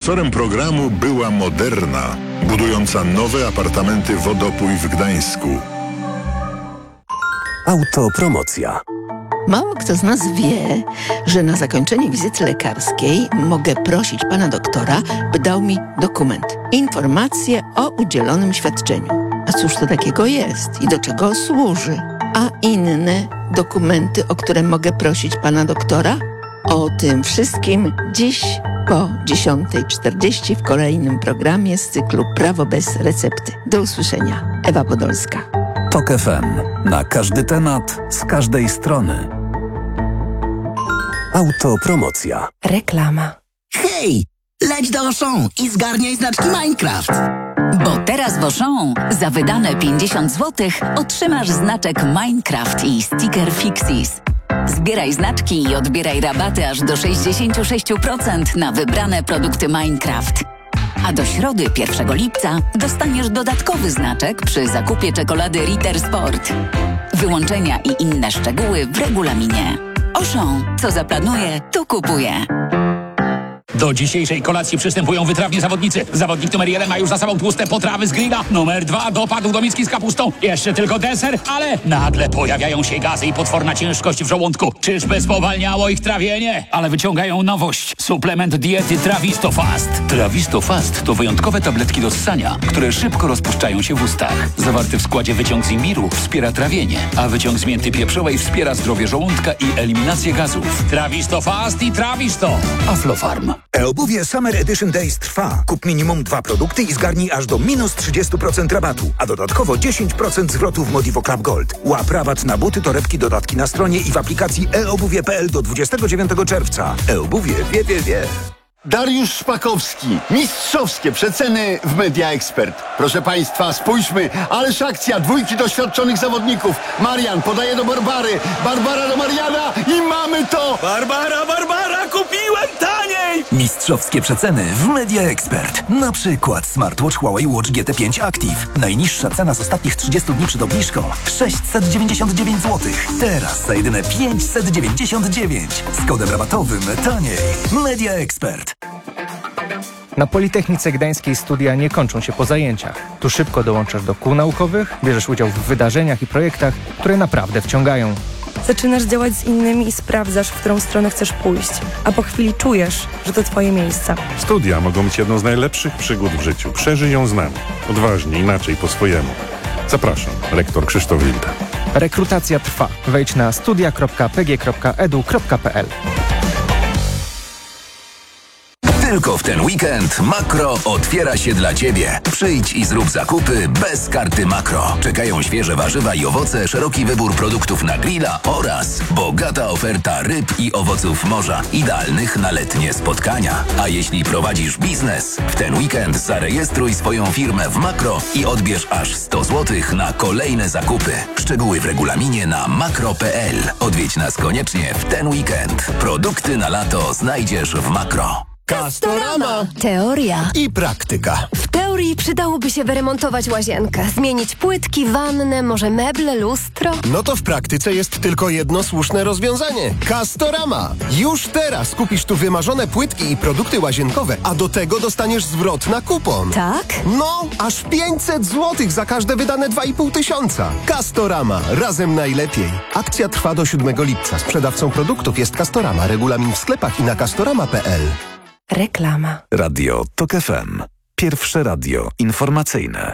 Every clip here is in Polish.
Sponsorem programu była Moderna, budująca nowe apartamenty Wodopój w Gdańsku. Autopromocja. Mało kto z nas wie, że na zakończenie wizyty lekarskiej mogę prosić pana doktora, by dał mi dokument. Informację o udzielonym świadczeniu. A cóż to takiego jest i do czego służy? A inne dokumenty, o które mogę prosić pana doktora? O tym wszystkim dziś po 10:40 w kolejnym programie z cyklu Prawo bez recepty. Do usłyszenia. Ewa Podolska. TOK FM. Na każdy temat, z każdej strony. Autopromocja. Reklama. Hej! Leć do Auchan i zgarniaj znaczki Minecraft. Bo teraz w Auchan za wydane 50 zł otrzymasz znaczek Minecraft i sticker Fixis. Zbieraj znaczki i odbieraj rabaty aż do 66% na wybrane produkty Minecraft. A do środy 1 lipca dostaniesz dodatkowy znaczek przy zakupie czekolady Ritter Sport. Wyłączenia i inne szczegóły w regulaminie. Auchan. Co zaplanuje, to kupuje. Do dzisiejszej kolacji przystępują wytrawni zawodnicy. Zawodnik numer 1 ma już za sobą tłuste potrawy z grilla. Numer 2 dopadł do miski z kapustą. Jeszcze tylko deser, ale nagle pojawiają się gazy i potworna ciężkość w żołądku. Czyżby spowalniało ich trawienie? Ale wyciągają nowość. Suplement diety Trawisto Fast. Trawisto Fast to wyjątkowe tabletki do ssania, które szybko rozpuszczają się w ustach. Zawarty w składzie wyciąg z imbiru wspiera trawienie, a wyciąg z mięty pieprzowej wspiera zdrowie żołądka i eliminację gazów. Trawisto Fast i Trawisto. Aflofarm. E-obuwie Summer Edition Days trwa. Kup minimum 2 produkty i zgarnij aż do minus 30% rabatu, a dodatkowo 10% zwrotu w Modivo Club Gold. Łap rabat na buty, torebki, dodatki na stronie i w aplikacji eobuwie.pl do 29 czerwca. E-obuwie wie. Dariusz Szpakowski. Mistrzowskie przeceny w Media Expert. Proszę Państwa, spójrzmy, ależ akcja, dwójki doświadczonych zawodników. Marian podaje do Barbary, Barbara do Mariana i mamy to! Barbara, kupiłem taniej! Mistrzowskie przeceny w Media Expert. Na przykład smartwatch Huawei Watch GT5 Active. Najniższa cena z ostatnich 30 dni przed obniżką 699 zł. Teraz za jedyne 599. Z kodem rabatowym taniej. Media Expert. Na Politechnice Gdańskiej studia nie kończą się po zajęciach. Tu szybko dołączasz do kół naukowych, bierzesz udział w wydarzeniach i projektach, które naprawdę wciągają. Zaczynasz działać z innymi i sprawdzasz, w którą stronę chcesz pójść. A po chwili czujesz, że to twoje miejsce. Studia mogą być jedną z najlepszych przygód w życiu. Przeżyj ją z nami. Odważnie, inaczej, po swojemu. Zapraszam, rektor Krzysztof Wilda. Rekrutacja trwa. Wejdź na studia.pg.edu.pl. Tylko w ten weekend Makro otwiera się dla Ciebie. Przyjdź i zrób zakupy bez karty Makro. Czekają świeże warzywa i owoce, szeroki wybór produktów na grilla oraz bogata oferta ryb i owoców morza, idealnych na letnie spotkania. A jeśli prowadzisz biznes, w ten weekend zarejestruj swoją firmę w Makro i odbierz aż 100 zł na kolejne zakupy. Szczegóły w regulaminie na makro.pl. Odwiedź nas koniecznie w ten weekend. Produkty na lato znajdziesz w Makro. Castorama. Teoria I praktyka. W teorii przydałoby się wyremontować łazienkę, zmienić płytki, wannę, może meble, lustro. No to w praktyce jest tylko jedno słuszne rozwiązanie. Castorama. Już teraz kupisz tu wymarzone płytki i produkty łazienkowe, a do tego dostaniesz zwrot na kupon. Tak? No, aż 500 zł za każde wydane 2,5 tysiąca. Castorama. Razem najlepiej. Akcja trwa do 7 lipca. Sprzedawcą produktów jest Castorama. Regulamin w sklepach i na castorama.pl. Reklama. Radio TOK FM. Pierwsze radio informacyjne.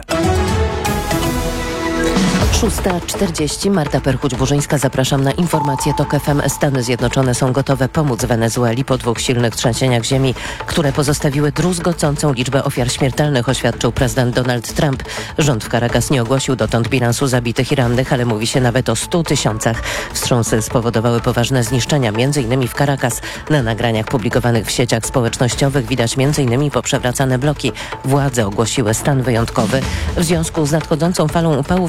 6:40. Marta Perchuć-Burzyńska. Zapraszam na informacje TOK FM. Stany Zjednoczone są gotowe pomóc Wenezueli po 2 silnych trzęsieniach ziemi, które pozostawiły druzgocącą liczbę ofiar śmiertelnych, oświadczył prezydent Donald Trump. Rząd w Caracas nie ogłosił dotąd bilansu zabitych i rannych, ale mówi się nawet o 100 000. Wstrząsy spowodowały poważne zniszczenia, m.in. w Caracas. Na nagraniach publikowanych w sieciach społecznościowych widać m.in. poprzewracane bloki. Władze ogłosiły stan wyjątkowy. W związku z nadchodzącą falą upałów ministra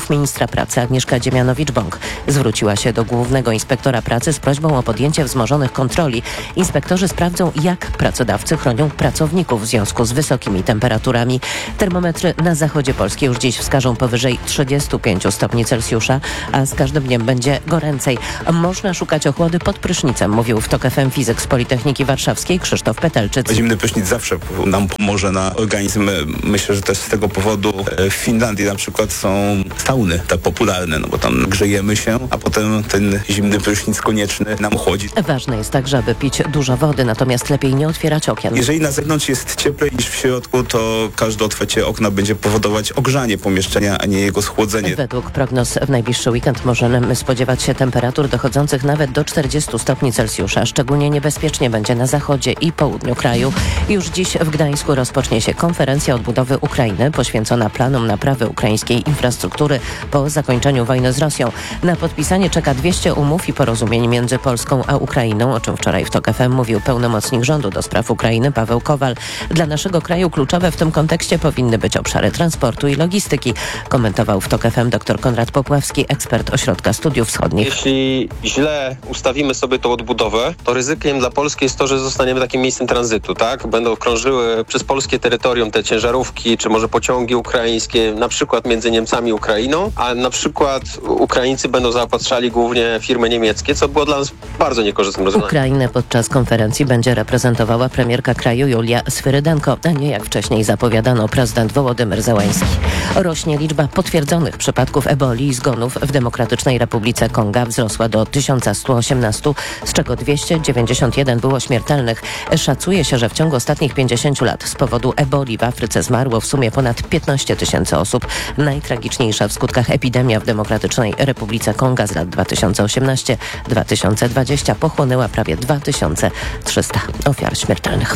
Inspekcja Pracy Agnieszka Dziemianowicz-Bąk zwróciła się do Głównego Inspektora Pracy z prośbą o podjęcie wzmożonych kontroli. Inspektorzy sprawdzą, jak pracodawcy chronią pracowników w związku z wysokimi temperaturami. Termometry na zachodzie Polski już dziś wskażą powyżej 35 stopni Celsjusza, a z każdym dniem będzie goręcej. Można szukać ochłody pod prysznicem, mówił w TOK FM fizyk z Politechniki Warszawskiej Krzysztof Petelczyc. Zimny prysznic zawsze nam pomoże na organizm. Myślę, że też z tego powodu w Finlandii na przykład są sauny tak popularne, no bo tam grzejemy się, a potem ten zimny prysznic konieczny nam chłodzi. Ważne jest także, aby pić dużo wody, natomiast lepiej nie otwierać okien. Jeżeli na zewnątrz jest cieplej niż w środku, to każde otwarcie okna będzie powodować ogrzanie pomieszczenia, a nie jego schłodzenie. Według prognoz w najbliższy weekend możemy spodziewać się temperatur dochodzących nawet do 40 stopni Celsjusza. Szczególnie niebezpiecznie będzie na zachodzie i południu kraju. Już dziś w Gdańsku rozpocznie się konferencja odbudowy Ukrainy poświęcona planom naprawy ukraińskiej infrastruktury po zakończeniu wojny z Rosją. Na podpisanie czeka 200 umów i porozumień między Polską a Ukrainą, o czym wczoraj w TOK FM mówił pełnomocnik rządu do spraw Ukrainy Paweł Kowal. Dla naszego kraju kluczowe w tym kontekście powinny być obszary transportu i logistyki, komentował w TOK FM dr Konrad Popławski, ekspert Ośrodka Studiów Wschodnich. Jeśli źle ustawimy sobie tą odbudowę, to ryzykiem dla Polski jest to, że zostaniemy takim miejscem tranzytu, tak? Będą krążyły przez polskie terytorium te ciężarówki, czy może pociągi ukraińskie, na przykład między Niemcami i Ukrainą, a na przykład Ukraińcy będą zaopatrzali głównie firmy niemieckie, co było dla nas bardzo niekorzystnym rozwiązaniem. Ukrainę podczas konferencji będzie reprezentowała premierka kraju Julia Swyrydenko, a nie jak wcześniej zapowiadano prezydent Wołodymyr Zełański. Rośnie liczba potwierdzonych przypadków eboli i zgonów w Demokratycznej Republice Konga wzrosła do 1118, z czego 291 było śmiertelnych. Szacuje się, że w ciągu ostatnich 50 lat z powodu eboli w Afryce zmarło w sumie ponad 15 000 osób. Najtragiczniejsza w skutkach epidemia w Demokratycznej Republice Konga z lat 2018-2020 pochłonęła prawie 2300 ofiar śmiertelnych.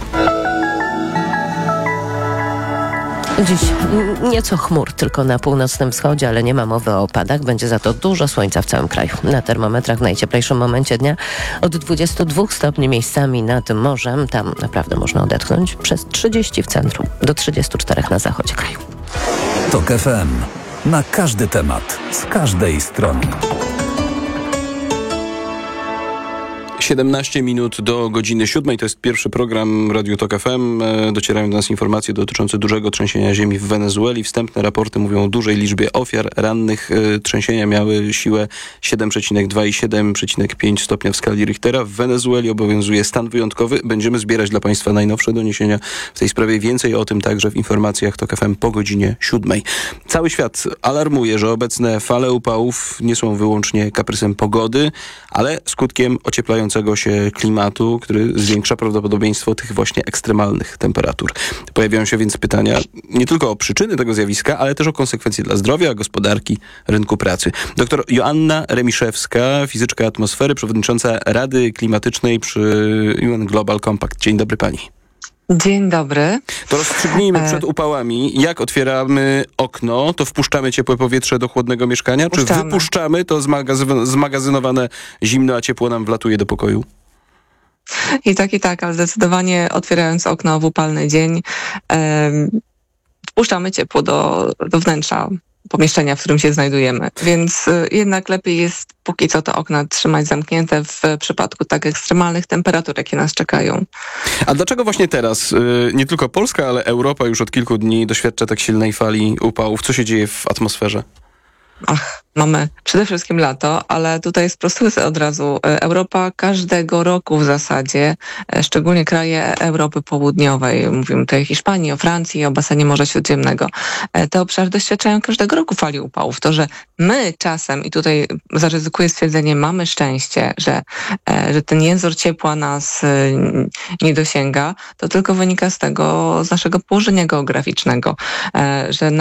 Dziś nieco chmur tylko na północnym wschodzie, ale nie ma mowy o opadach. Będzie za to dużo słońca w całym kraju. Na termometrach w najcieplejszym momencie dnia od 22 stopni miejscami nad morzem. Tam naprawdę można odetchnąć. Przez 30 w centrum, do 34 na zachodzie kraju. TOK FM. Na każdy temat, z każdej strony. 17 minut do godziny 7. To jest pierwszy program Radiu TOK FM. Docierają do nas informacje dotyczące dużego trzęsienia ziemi w Wenezueli. Wstępne raporty mówią o dużej liczbie ofiar rannych. Trzęsienia miały siłę 7,2 i 7,5 stopnia w skali Richtera. W Wenezueli obowiązuje stan wyjątkowy. Będziemy zbierać dla Państwa najnowsze doniesienia w tej sprawie. Więcej o tym także w informacjach TOK FM po godzinie 7. Cały świat alarmuje, że obecne fale upałów nie są wyłącznie kaprysem pogody, ale skutkiem ocieplającego się klimatu, który zwiększa prawdopodobieństwo tych właśnie ekstremalnych temperatur. Pojawiają się więc pytania nie tylko o przyczyny tego zjawiska, ale też o konsekwencje dla zdrowia, gospodarki, rynku pracy. Dr Joanna Remiszewska, fizyczka atmosfery, przewodnicząca Rady Klimatycznej przy UN Global Compact. Dzień dobry pani. Dzień dobry. To rozstrzygnijmy przed upałami. Jak otwieramy okno, to wpuszczamy ciepłe powietrze do chłodnego mieszkania? Czy wypuszczamy to zmagazynowane zimno, a ciepło nam wlatuje do pokoju? I tak, ale zdecydowanie otwierając okno w upalny dzień wpuszczamy ciepło do wnętrza pomieszczenia, w którym się znajdujemy. Więc jednak lepiej jest póki co te okna trzymać zamknięte w przypadku tak ekstremalnych temperatur, jakie nas czekają. A dlaczego właśnie teraz nie tylko Polska, ale Europa już od kilku dni doświadcza tak silnej fali upałów? Co się dzieje w atmosferze? Mamy przede wszystkim lato, ale tutaj sprostuję od razu. Europa każdego roku w zasadzie, szczególnie kraje Europy Południowej, mówimy tutaj o Hiszpanii, o Francji, o basenie Morza Śródziemnego, te obszary doświadczają każdego roku fali upałów. To, że my czasem, i tutaj zaryzykuję stwierdzenie, mamy szczęście, że ten język ciepła nas nie dosięga, to tylko wynika z naszego położenia geograficznego, że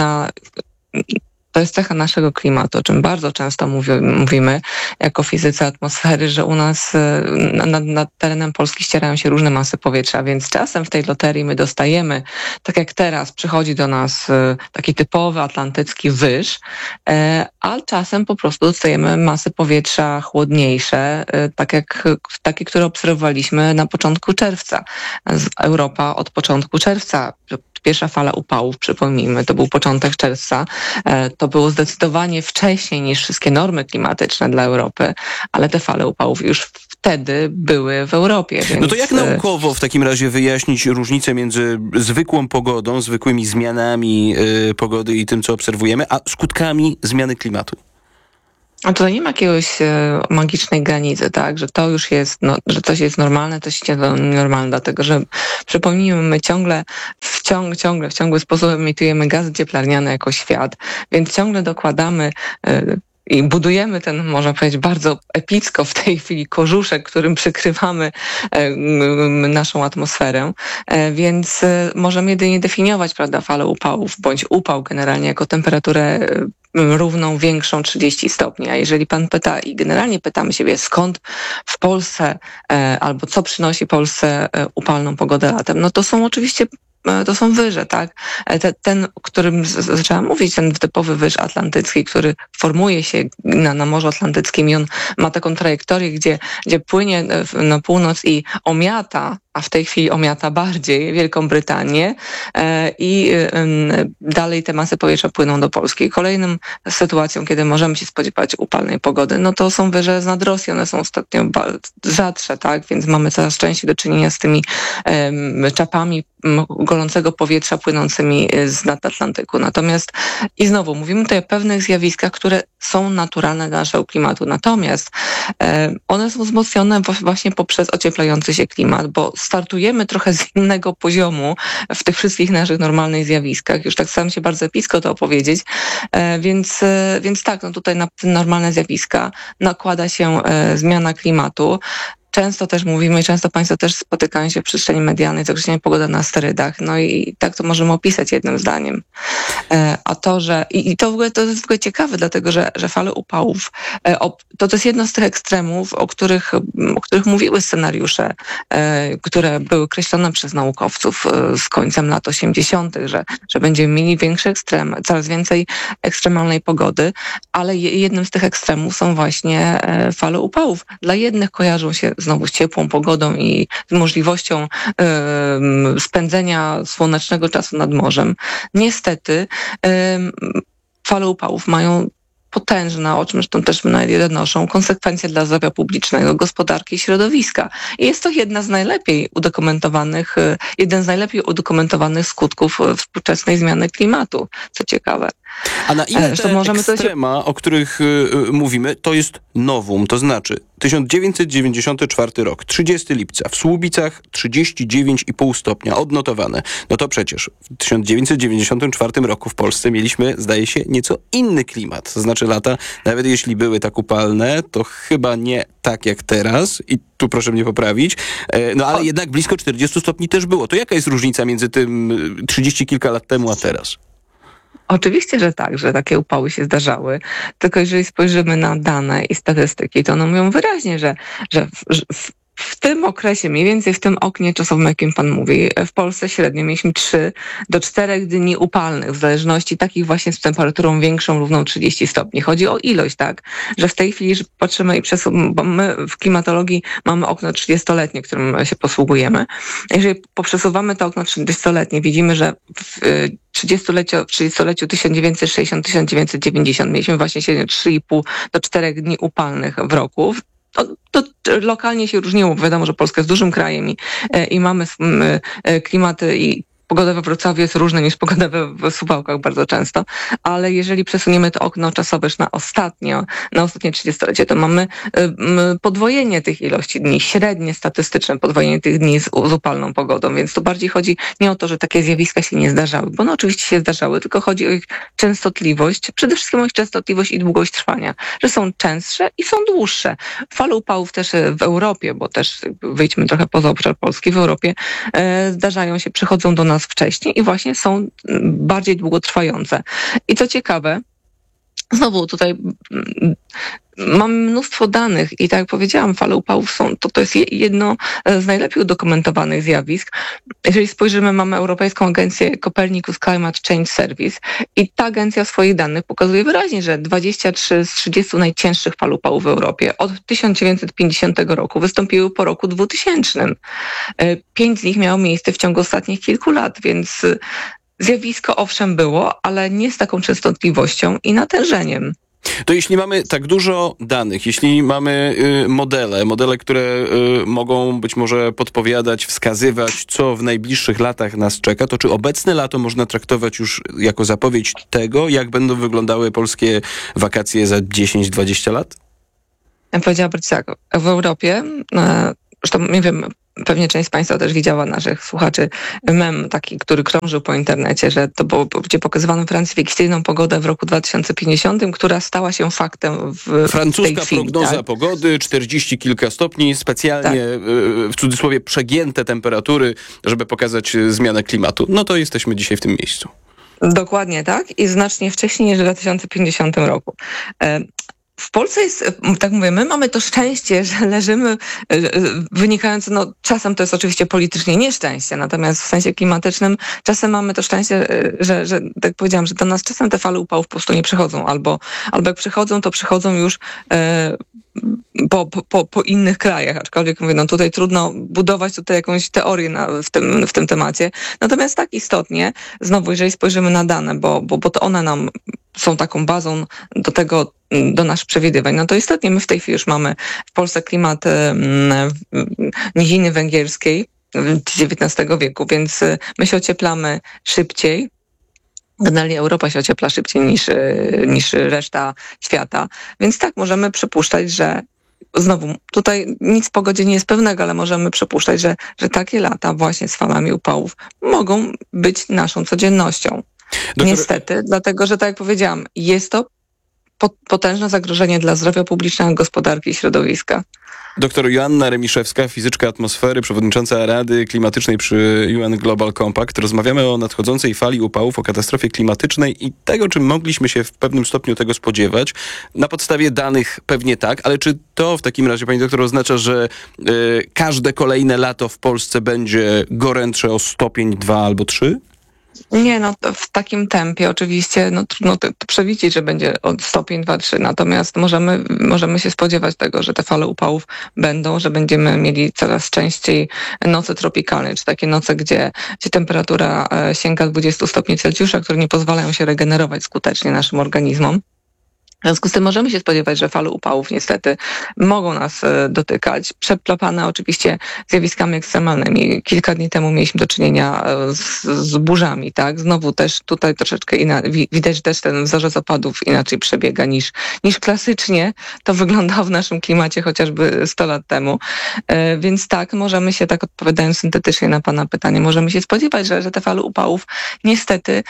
to jest cecha naszego klimatu, o czym bardzo często mówimy jako fizycy atmosfery, że u nas nad terenem Polski ścierają się różne masy powietrza, więc czasem w tej loterii my dostajemy, tak jak teraz przychodzi do nas taki typowy atlantycki wyż, a czasem po prostu dostajemy masy powietrza chłodniejsze, takie, które obserwowaliśmy na początku czerwca. Europa od początku czerwca, pierwsza fala upałów, przypomnijmy, to był początek czerwca. To było zdecydowanie wcześniej niż wszystkie normy klimatyczne dla Europy, ale te fale upałów już wtedy były w Europie. Więc... No to jak naukowo w takim razie wyjaśnić różnicę między zwykłą pogodą, zwykłymi zmianami pogody i tym, co obserwujemy, a skutkami zmiany klimatu? A tutaj nie ma jakiegoś magicznej granicy, tak, że to już jest, że coś jest normalne, coś jest normalne, dlatego że przypomnijmy, my ciągle w ciągły sposób emitujemy gazy cieplarniane jako świat, więc ciągle dokładamy i budujemy ten, można powiedzieć, bardzo epicko w tej chwili kożuszek, którym przykrywamy naszą atmosferę, więc możemy jedynie definiować, prawda, falę upałów, bądź upał generalnie jako temperaturę równą, większą 30 stopni. A jeżeli pan pyta i generalnie pytamy siebie, skąd w Polsce albo co przynosi Polsce upalną pogodę latem, no to są oczywiście wyże, tak? Ten, o którym zaczęłam mówić, ten typowy wyż atlantycki, który formuje się na Morzu Atlantyckim i on ma taką trajektorię, gdzie płynie na północ i omiata, a w tej chwili omiata bardziej Wielką Brytanię i dalej te masy powietrza płyną do Polski. Kolejną sytuacją, kiedy możemy się spodziewać upalnej pogody, no to są wyże nad Rosji, one są ostatnio rzadsze, tak? Więc mamy coraz częściej do czynienia z tymi czapami gorącego powietrza płynącymi z nad Atlantyku. Natomiast i znowu mówimy tutaj o pewnych zjawiskach, które są naturalne dla naszego klimatu. Natomiast one są wzmocnione właśnie poprzez ocieplający się klimat, bo startujemy trochę z innego poziomu w tych wszystkich naszych normalnych zjawiskach. Już tak staram się bardzo epicko to opowiedzieć. Więc tak, no tutaj na te normalne zjawiska nakłada się zmiana klimatu. Często też mówimy i często Państwo też spotykają się w przestrzeni medialnej z określeniem pogoda na sterydach. No i tak to możemy opisać jednym zdaniem. A to, że... I to jest w ogóle ciekawe, dlatego że fale upałów to jest jedno z tych ekstremów, o których mówiły scenariusze, które były kreślone przez naukowców z końcem lat 80., że będziemy mieli większy ekstrem, coraz więcej ekstremalnej pogody, ale jednym z tych ekstremów są właśnie fale upałów. Dla jednych kojarzą się znowu z ciepłą pogodą i z możliwością spędzenia słonecznego czasu nad morzem. Niestety fale upałów mają potężne, o czym zresztą też donoszą, konsekwencje dla zdrowia publicznego, gospodarki i środowiska. I jest to jeden z najlepiej udokumentowanych skutków współczesnej zmiany klimatu, co ciekawe. A na ile te ekstrema, o których mówimy, to jest novum, to znaczy 1994 rok, 30 lipca, w Słubicach 39,5 stopnia odnotowane. No to przecież w 1994 roku w Polsce mieliśmy, zdaje się, nieco inny klimat. To znaczy lata, nawet jeśli były tak upalne, to chyba nie tak jak teraz i tu proszę mnie poprawić, no ale jednak blisko 40 stopni też było. To jaka jest różnica między tym 30 kilka lat temu a teraz? Oczywiście, że tak, że takie upały się zdarzały, tylko jeżeli spojrzymy na dane i statystyki, to one mówią wyraźnie, że w tym okresie, mniej więcej w tym oknie czasowym, jakim pan mówi, w Polsce średnio mieliśmy 3 do 4 dni upalnych, w zależności takich właśnie z temperaturą większą, równą 30 stopni. Chodzi o ilość, tak, że w tej chwili, że patrzymy i bo my w klimatologii mamy okno 30-letnie, którym się posługujemy. Jeżeli poprzesuwamy to okno 30-letnie, widzimy, że w 30-leciu 1960-1990 mieliśmy właśnie średnio 3,5 do 4 dni upalnych w roku. To lokalnie się różniło, bo wiadomo, że Polska jest dużym krajem i mamy klimaty i pogoda we Wrocławiu jest różna niż pogoda w Suwałkach bardzo często, ale jeżeli przesuniemy to okno czasowe na ostatnie 30-lecie, to mamy podwojenie tych ilości dni, średnie statystyczne podwojenie tych dni z upalną pogodą, więc tu bardziej chodzi nie o to, że takie zjawiska się nie zdarzały, bo one oczywiście się zdarzały, tylko chodzi o ich częstotliwość, przede wszystkim o ich częstotliwość i długość trwania, że są częstsze i są dłuższe. Fale upałów też w Europie, bo też wyjdźmy trochę poza obszar Polski, w Europie zdarzają się, przychodzą do nas wcześniej i właśnie są bardziej długotrwające. I co ciekawe, Znowu tutaj mamy mnóstwo danych i tak jak powiedziałam, fale upałów to jest jedno z najlepiej udokumentowanych zjawisk. Jeżeli spojrzymy, mamy Europejską Agencję Copernicus Climate Change Service i ta agencja w swoich danych pokazuje wyraźnie, że 23 z 30 najcięższych fal upałów w Europie od 1950 roku wystąpiły po roku 2000. 5 z nich miało miejsce w ciągu ostatnich kilku lat, więc zjawisko owszem było, ale nie z taką częstotliwością i natężeniem. To jeśli mamy tak dużo danych, jeśli mamy modele, które mogą być może podpowiadać, wskazywać, co w najbliższych latach nas czeka, to czy obecne lato można traktować już jako zapowiedź tego, jak będą wyglądały polskie wakacje za 10-20 lat? Ja powiedziałabym tak, w Europie, zresztą nie wiem, pewnie część z Państwa też widziała, naszych słuchaczy, mem taki, który krążył po internecie, że to było, gdzie pokazywano Francję fikcyjną pogodę w roku 2050, która stała się faktem w francuska tej chwili, prognoza tak? pogody, 40 kilka stopni, specjalnie w cudzysłowie przegięte temperatury, żeby pokazać zmianę klimatu. No to jesteśmy dzisiaj w tym miejscu. Dokładnie tak i znacznie wcześniej niż w 2050 roku. W Polsce jest, tak mówię, my mamy to szczęście, że leżymy wynikające, czasem to jest oczywiście politycznie nieszczęście, natomiast w sensie klimatycznym czasem mamy to szczęście, że tak powiedziałam, że do nas czasem te fale upałów po prostu nie przychodzą, albo jak przychodzą, to przychodzą już po innych krajach, aczkolwiek mówię, tutaj trudno budować tutaj jakąś teorię w tym temacie. Natomiast tak istotnie, znowu, jeżeli spojrzymy na dane, bo to one nam są taką bazą do naszych przewidywań, to istotnie my w tej chwili już mamy w Polsce klimat niziny węgierskiej XIX wieku, więc my się ocieplamy szybciej. Generalnie Europa się ociepla szybciej niż reszta świata. Więc tak, możemy przypuszczać, że znowu, tutaj nic w pogodzie nie jest pewnego, ale możemy przypuszczać, że takie lata właśnie z falami upałów mogą być naszą codziennością. Niestety, dlatego, że tak jak powiedziałam, jest to potężne zagrożenie dla zdrowia publicznego, gospodarki i środowiska. Doktor Joanna Remiszewska, fizyczka atmosfery, przewodnicząca Rady Klimatycznej przy UN Global Compact. Rozmawiamy o nadchodzącej fali upałów, o katastrofie klimatycznej i tego, czym mogliśmy się w pewnym stopniu tego spodziewać. Na podstawie danych pewnie tak, ale czy to w takim razie, pani doktor, oznacza, że każde kolejne lato w Polsce będzie gorętsze o stopień 2 albo 3? Nie, w takim tempie oczywiście trudno to przewidzieć, że będzie od stopień 2-3, natomiast możemy się spodziewać tego, że te fale upałów będą, że będziemy mieli coraz częściej noce tropikalne, czy takie noce, gdzie temperatura sięga 20 stopni Celsjusza, które nie pozwalają się regenerować skutecznie naszym organizmom. W związku z tym możemy się spodziewać, że fale upałów niestety mogą nas dotykać. Przeplapane oczywiście zjawiskami ekstremalnymi. Kilka dni temu mieliśmy do czynienia z burzami, tak? Znowu też tutaj troszeczkę widać, że też ten wzorzec opadów inaczej przebiega niż klasycznie to wyglądało w naszym klimacie chociażby 100 lat temu. Więc tak, możemy się, tak odpowiadając syntetycznie na pana pytanie, możemy się spodziewać, że te fale upałów niestety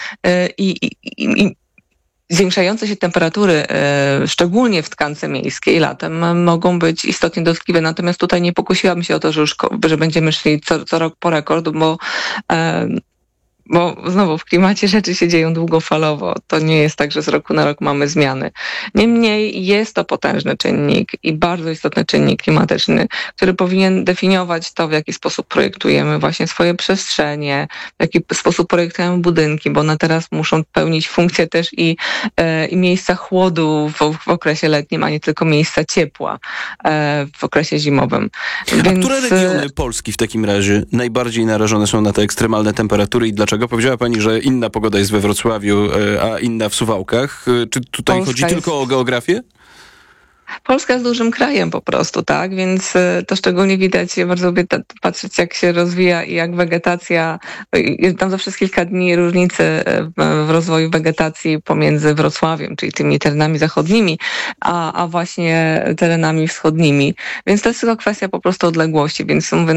zwiększające się temperatury, szczególnie w tkance miejskiej latem, mogą być istotnie dotkliwe. Natomiast tutaj nie pokusiłabym się o to, że będziemy szli co rok po rekord, bo znowu w klimacie rzeczy się dzieją długofalowo. To nie jest tak, że z roku na rok mamy zmiany. Niemniej jest to potężny czynnik i bardzo istotny czynnik klimatyczny, który powinien definiować to, w jaki sposób projektujemy właśnie swoje przestrzenie, w jaki sposób projektujemy budynki, bo one teraz muszą pełnić funkcję też i miejsca chłodu w okresie letnim, a nie tylko miejsca ciepła w okresie zimowym. A które regiony Polski w takim razie najbardziej narażone są na te ekstremalne temperatury i dlaczego? Powiedziała pani, że inna pogoda jest we Wrocławiu, a inna w Suwałkach. Czy tutaj chodzi tylko o geografię? Polska jest dużym krajem po prostu, tak? Więc to szczególnie widać, ja bardzo lubię patrzeć, jak się rozwija i jak wegetacja, jest tam zawsze kilka dni różnicy w rozwoju wegetacji pomiędzy Wrocławiem, czyli tymi terenami zachodnimi, a właśnie terenami wschodnimi. Więc to jest tylko kwestia po prostu odległości, więc mówię,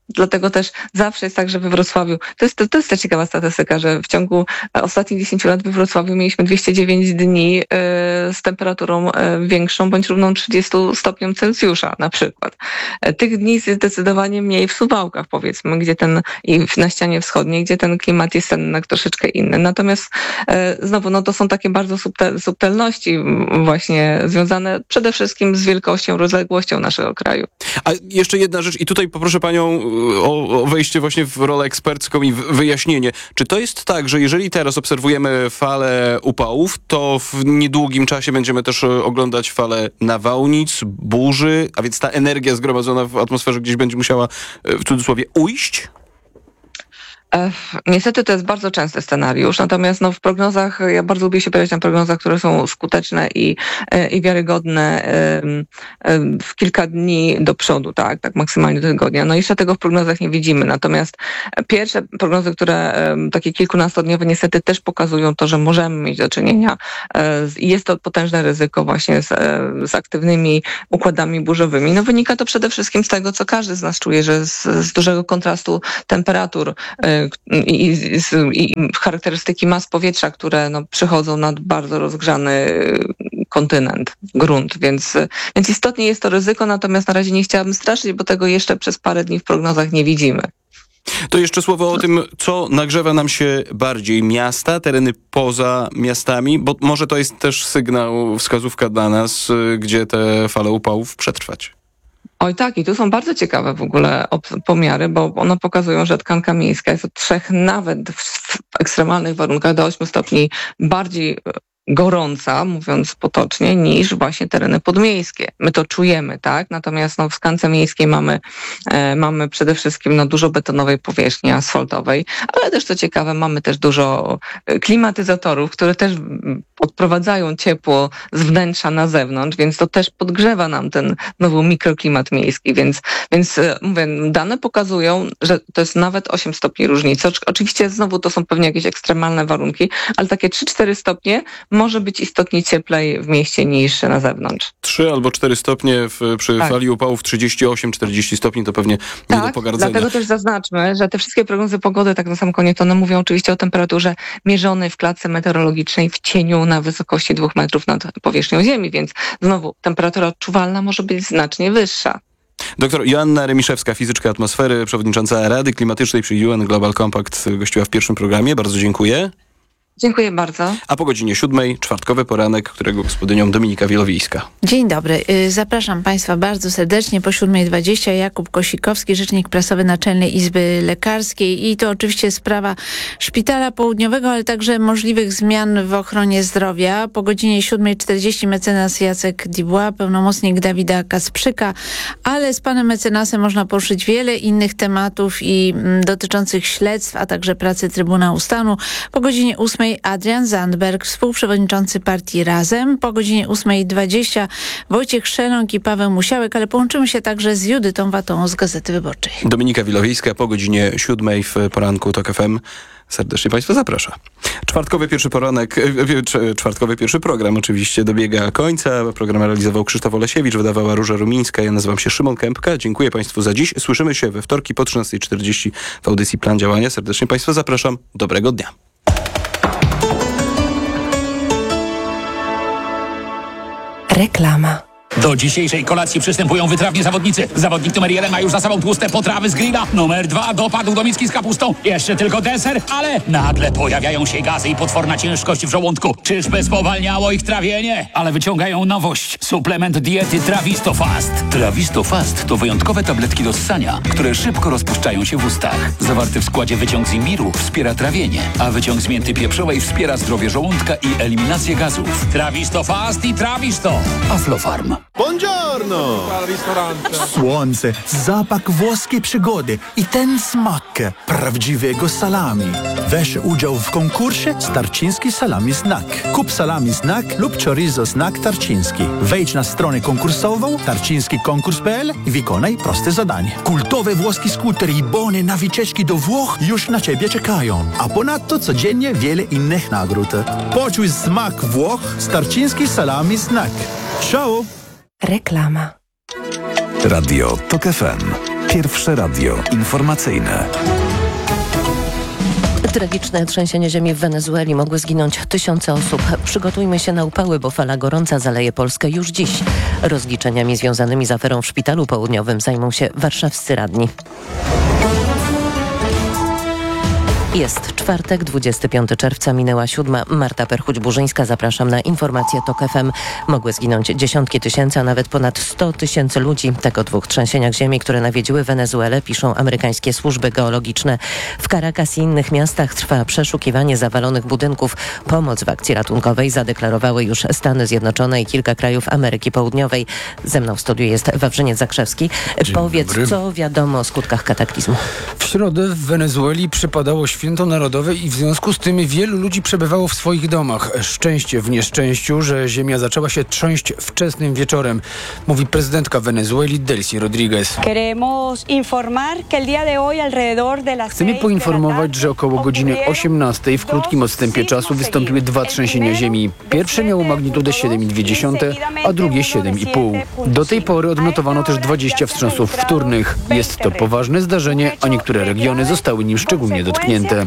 Dlatego też zawsze jest tak, że we Wrocławiu, to jest ta ciekawa statystyka, że w ciągu ostatnich 10 lat we Wrocławiu mieliśmy 209 dni z temperaturą większą bądź równą 30 stopniom Celsjusza na przykład. Tych dni jest zdecydowanie mniej w Suwałkach, powiedzmy, gdzie i na ścianie wschodniej, gdzie ten klimat jest jednak troszeczkę inny. Natomiast znowu, to są takie bardzo subtelności właśnie związane przede wszystkim z wielkością, rozległością naszego kraju. A jeszcze jedna rzecz i tutaj poproszę panią o wejście właśnie w rolę ekspercką i wyjaśnienie. Czy to jest tak, że jeżeli teraz obserwujemy falę upałów, to w niedługim czasie będziemy też oglądać falę nawałnic, burzy, a więc ta energia zgromadzona w atmosferze gdzieś będzie musiała w cudzysłowie ujść? Niestety to jest bardzo częsty scenariusz, natomiast w prognozach, ja bardzo lubię się opierać na prognozach, które są skuteczne i wiarygodne w kilka dni do przodu, tak maksymalnie do tygodnia. Jeszcze tego w prognozach nie widzimy, natomiast pierwsze prognozy, które takie kilkunastodniowe niestety też pokazują to, że możemy mieć do czynienia i jest to potężne ryzyko właśnie z aktywnymi układami burzowymi. Wynika to przede wszystkim z tego, co każdy z nas czuje, że z dużego kontrastu temperatur i charakterystyki mas powietrza, które przychodzą nad bardzo rozgrzany kontynent, grunt, więc istotnie jest to ryzyko, natomiast na razie nie chciałabym straszyć, bo tego jeszcze przez parę dni w prognozach nie widzimy. To jeszcze słowo o tym, co nagrzewa nam się bardziej. Miasta, tereny poza miastami, bo może to jest też sygnał, wskazówka dla nas, gdzie te fale upałów przetrwać. Oj tak, i tu są bardzo ciekawe w ogóle pomiary, bo one pokazują, że tkanka miejska jest od 3, nawet w ekstremalnych warunkach do 8 stopni bardziej gorąca, mówiąc potocznie, niż właśnie tereny podmiejskie. My to czujemy, tak? Natomiast w tkance miejskiej mamy przede wszystkim dużo betonowej powierzchni asfaltowej, ale też co ciekawe, mamy też dużo klimatyzatorów, które też odprowadzają ciepło z wnętrza na zewnątrz, więc to też podgrzewa nam ten nowy mikroklimat miejski, więc mówię, dane pokazują, że to jest nawet 8 stopni różnicy. Oczywiście znowu to są pewnie jakieś ekstremalne warunki, ale takie 3-4 stopnie może być istotnie cieplej w mieście niż na zewnątrz. 3 albo 4 stopnie przy fali upałów, 38-40 stopni to pewnie nie do pogardzenia. Dlatego też zaznaczmy, że te wszystkie prognozy pogody, tak na sam koniec, one mówią oczywiście o temperaturze mierzonej w klatce meteorologicznej w cieniu na wysokości 2 metrów nad powierzchnią Ziemi, więc znowu temperatura odczuwalna może być znacznie wyższa. Doktor Joanna Remiszewska, fizyczka atmosfery, przewodnicząca Rady Klimatycznej przy UN Global Compact, gościła w pierwszym programie. Bardzo dziękuję. Dziękuję bardzo. A po godzinie 7 czwartkowy poranek, którego gospodynią Dominika Wielowiejska. Dzień dobry. Zapraszam Państwa bardzo serdecznie po 7:20. Jakub Kosikowski, rzecznik prasowy Naczelnej Izby Lekarskiej. I to oczywiście sprawa Szpitala Południowego, ale także możliwych zmian w ochronie zdrowia. Po godzinie 7:40 mecenas Jacek Dubois, pełnomocnik Dawida Kasprzyka, ale z panem mecenasem można poruszyć wiele innych tematów i dotyczących śledztw, a także pracy Trybunału Stanu. Po godzinie 8 Adrian Zandberg, współprzewodniczący partii Razem. Po godzinie 8:20 Wojciech Szeląg i Paweł Musiałek, ale połączymy się także z Judytą Watą z Gazety Wyborczej. Dominika Wilowiejska po godzinie 7 w poranku TOK FM. Serdecznie Państwa zaprasza. Czwartkowy pierwszy program oczywiście dobiega końca. Program realizował Krzysztof Olesiewicz, wydawała Róża Rumińska. Ja nazywam się Szymon Kępka. Dziękuję Państwu za dziś. Słyszymy się we wtorki po 13:40 w audycji Plan Działania. Serdecznie Państwa zapraszam. Dobrego dnia. Reklama. Do dzisiejszej kolacji przystępują wytrawni zawodnicy. Zawodnik numer 1 ma już za sobą tłuste potrawy z grilla. Numer 2 dopadł do miski z kapustą. Jeszcze tylko deser, ale nagle pojawiają się gazy i potworna ciężkość w żołądku. Czyżby spowalniało ich trawienie? Ale wyciągają nowość. Suplement diety Trawisto Fast. Trawisto Fast to wyjątkowe tabletki do ssania, które szybko rozpuszczają się w ustach. Zawarty w składzie wyciąg z imbiru wspiera trawienie, a wyciąg z mięty pieprzowej wspiera zdrowie żołądka i eliminację gazów. Trawisto Fast i Trawisto. Aflofarm. Buongiorno! Słońce, zapach włoskiej przygody i ten smak prawdziwego salami. Weź udział w konkursie Tarczyński Salami Znak. Kup salami Znak lub chorizo Znak Tarczyński. Wejdź na stronę konkursową tarczyńskikonkurs.pl i wykonaj proste zadanie. Kultowe włoskie skutery i bony na wycieczki do Włoch już na Ciebie czekają. A ponadto codziennie wiele innych nagród. Poczuj smak Włoch z Tarczyński Salami Znak. Ciao! Reklama. Radio TOK FM. Pierwsze radio informacyjne. Tragiczne trzęsienie ziemi w Wenezueli. Mogły zginąć tysiące osób. Przygotujmy się na upały, bo fala gorąca zaleje Polskę już dziś. Rozliczeniami związanymi z aferą w Szpitalu Południowym zajmą się warszawscy radni. Jest czwartek, 25 czerwca, minęła 7. Marta Perchuć-Burzyńska. Zapraszam na informacje TOK FM. Mogły zginąć dziesiątki tysięcy, a nawet ponad 100 tysięcy ludzi. Tak o 2 trzęsieniach ziemi, które nawiedziły Wenezuelę, piszą amerykańskie służby geologiczne. W Caracas i innych miastach trwa przeszukiwanie zawalonych budynków. Pomoc w akcji ratunkowej zadeklarowały już Stany Zjednoczone i kilka krajów Ameryki Południowej. Ze mną w studiu jest Wawrzyniec Zakrzewski. Powiedz, co wiadomo o skutkach kataklizmu. W środę w Wenezueli przypadało Święto Narodowe i w związku z tym wielu ludzi przebywało w swoich domach. Szczęście w nieszczęściu, że ziemia zaczęła się trząść wczesnym wieczorem, mówi prezydentka Wenezueli Delcy Rodriguez. Chcemy poinformować, że około godziny 18 w krótkim odstępie czasu wystąpiły 2 trzęsienia ziemi. Pierwsze miało magnitudę 7,2, a drugie 7,5. Do tej pory odnotowano też 20 wstrząsów wtórnych. Jest to poważne zdarzenie, a niektóre regiony zostały nim szczególnie dotknięte.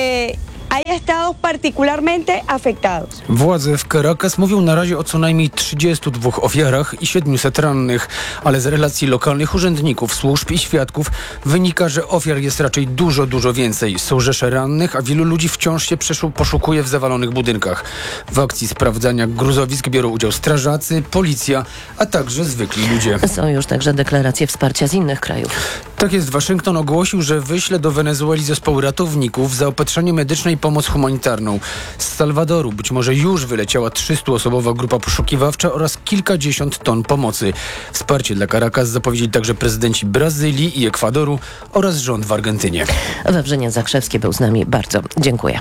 Władze w Caracas mówią na razie o co najmniej 32 ofiarach i 700 rannych, ale z relacji lokalnych urzędników, służb i świadków wynika, że ofiar jest raczej dużo więcej. Są rzesze rannych, a wielu ludzi wciąż się poszukuje w zawalonych budynkach. W akcji sprawdzania gruzowisk biorą udział strażacy, policja, a także zwykli ludzie. Są już także deklaracje wsparcia z innych krajów. Tak jest, Waszyngton ogłosił, że wyśle do Wenezueli zespoł ratowników, zaopatrzenie medyczne i pomoc humanitarną. Z Salwadoru być może już wyleciała 300-osobowa grupa poszukiwawcza oraz kilkadziesiąt ton pomocy. Wsparcie dla Caracas zapowiedzieli także prezydenci Brazylii i Ekwadoru oraz rząd w Argentynie. Wawrzyniec Zakrzewski był z nami. Bardzo dziękuję.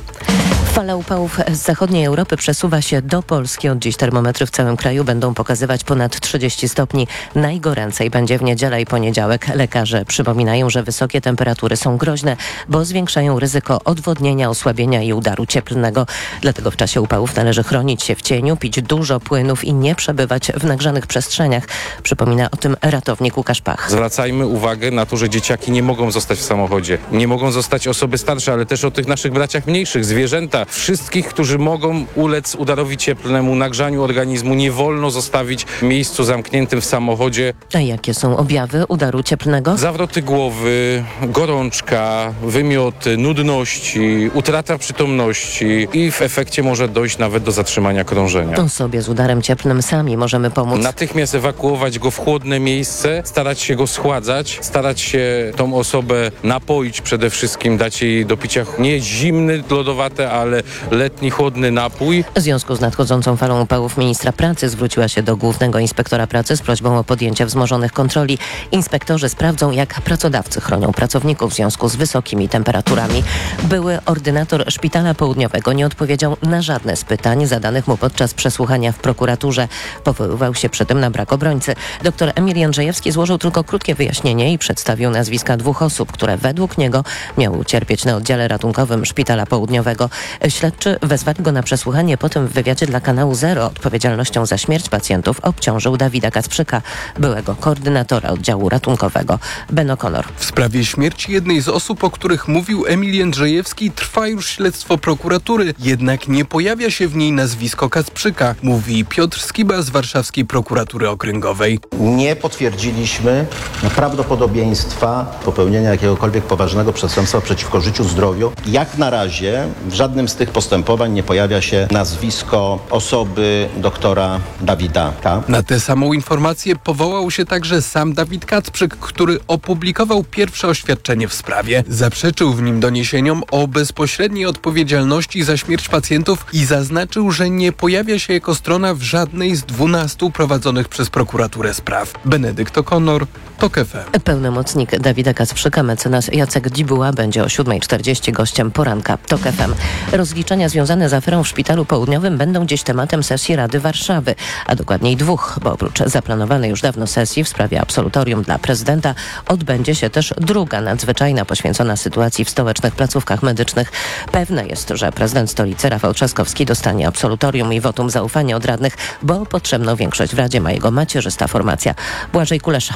Fala upałów z zachodniej Europy przesuwa się do Polski. Od dziś termometry w całym kraju będą pokazywać ponad 30 stopni. Najgoręcej będzie w niedzielę i poniedziałek. Lekarze przypominają, że wysokie temperatury są groźne, bo zwiększają ryzyko odwodnienia, osłabienia i udaru cieplnego. Dlatego w czasie upałów należy chronić się w cieniu, pić dużo płynów i nie przebywać w nagrzanych przestrzeniach. Przypomina o tym ratownik Łukasz Pach. Zwracajmy uwagę na to, że dzieciaki nie mogą zostać w samochodzie. Nie mogą zostać osoby starsze, ale też o tych naszych braciach mniejszych, zwierzęta. Wszystkich, którzy mogą ulec udarowi cieplnemu, nagrzaniu organizmu, nie wolno zostawić w miejscu zamkniętym w samochodzie. A jakie są objawy udaru cieplnego? Zawroty głowy, gorączka, wymioty, nudności, utrata przytomności i w efekcie może dojść nawet do zatrzymania krążenia. Osobie z udarem cieplnym sami możemy pomóc. Natychmiast ewakuować go w chłodne miejsce, starać się go schładzać, starać się tą osobę napoić przede wszystkim, dać jej do picia nie zimny, lodowate, ale letni, chłodny napój. W związku z nadchodzącą falą upałów ministra pracy zwróciła się do głównego inspektora pracy z prośbą o podjęcie wzmożonych kontroli. Inspektorzy sprawdzą, jak pracodawcy chronią pracowników w związku z wysokimi temperaturami. Były ordynator Szpitala Południowego nie odpowiedział na żadne z pytań zadanych mu podczas przesłuchania w prokuraturze. Powoływał się przy tym na brak obrońcy. Dr Emil Jędrzejewski złożył tylko krótkie wyjaśnienie i przedstawił nazwiska 2 osób, które według niego miały ucierpieć na oddziale ratunkowym Szpitala Południowego. Śledczy wezwali go na przesłuchanie. Potem w wywiadzie dla kanału Zero odpowiedzialnością za śmierć pacjentów obciążył Dawida Kacprzyka, byłego koordynatora oddziału ratunkowego. Ben O'Connor. W sprawie śmierci jednej z osób, o których mówił Emil Jędrzejewski, trwa już śledztwo prokuratury. Jednak nie pojawia się w niej nazwisko Kacprzyka, mówi Piotr Skiba z Warszawskiej Prokuratury Okręgowej. Nie potwierdziliśmy prawdopodobieństwa popełnienia jakiegokolwiek poważnego przestępstwa przeciwko życiu, zdrowiu. Jak na razie w żadnym z tych postępowań nie pojawia się nazwisko osoby doktora Dawida K. Na tę samą informację powołał się także sam Dawid Kacprzyk, który opublikował pierwsze oświadczenie w sprawie. Zaprzeczył w nim doniesieniom o bezpośredniej odpowiedzialności za śmierć pacjentów i zaznaczył, że nie pojawia się jako strona w żadnej z 12 prowadzonych przez prokuraturę spraw. Benedykt O'Connor, TOK FM. Pełnomocnik Dawida Kacprzyka, mecenas Jacek Dzibuła, będzie o 7:40 gościem poranka TOK FM. Rozliczenia związane z aferą w Szpitalu Południowym będą dziś tematem sesji Rady Warszawy, a dokładniej 2, bo oprócz zaplanowanej już dawno sesji w sprawie absolutorium dla prezydenta odbędzie się też druga nadzwyczajna poświęcona sytuacji w stołecznych placówkach medycznych. Pewne jest, że prezydent stolicy Rafał Trzaskowski dostanie absolutorium i wotum zaufania od radnych, bo potrzebną większość w Radzie ma jego macierzysta formacja. Błażej Kulesza. Radni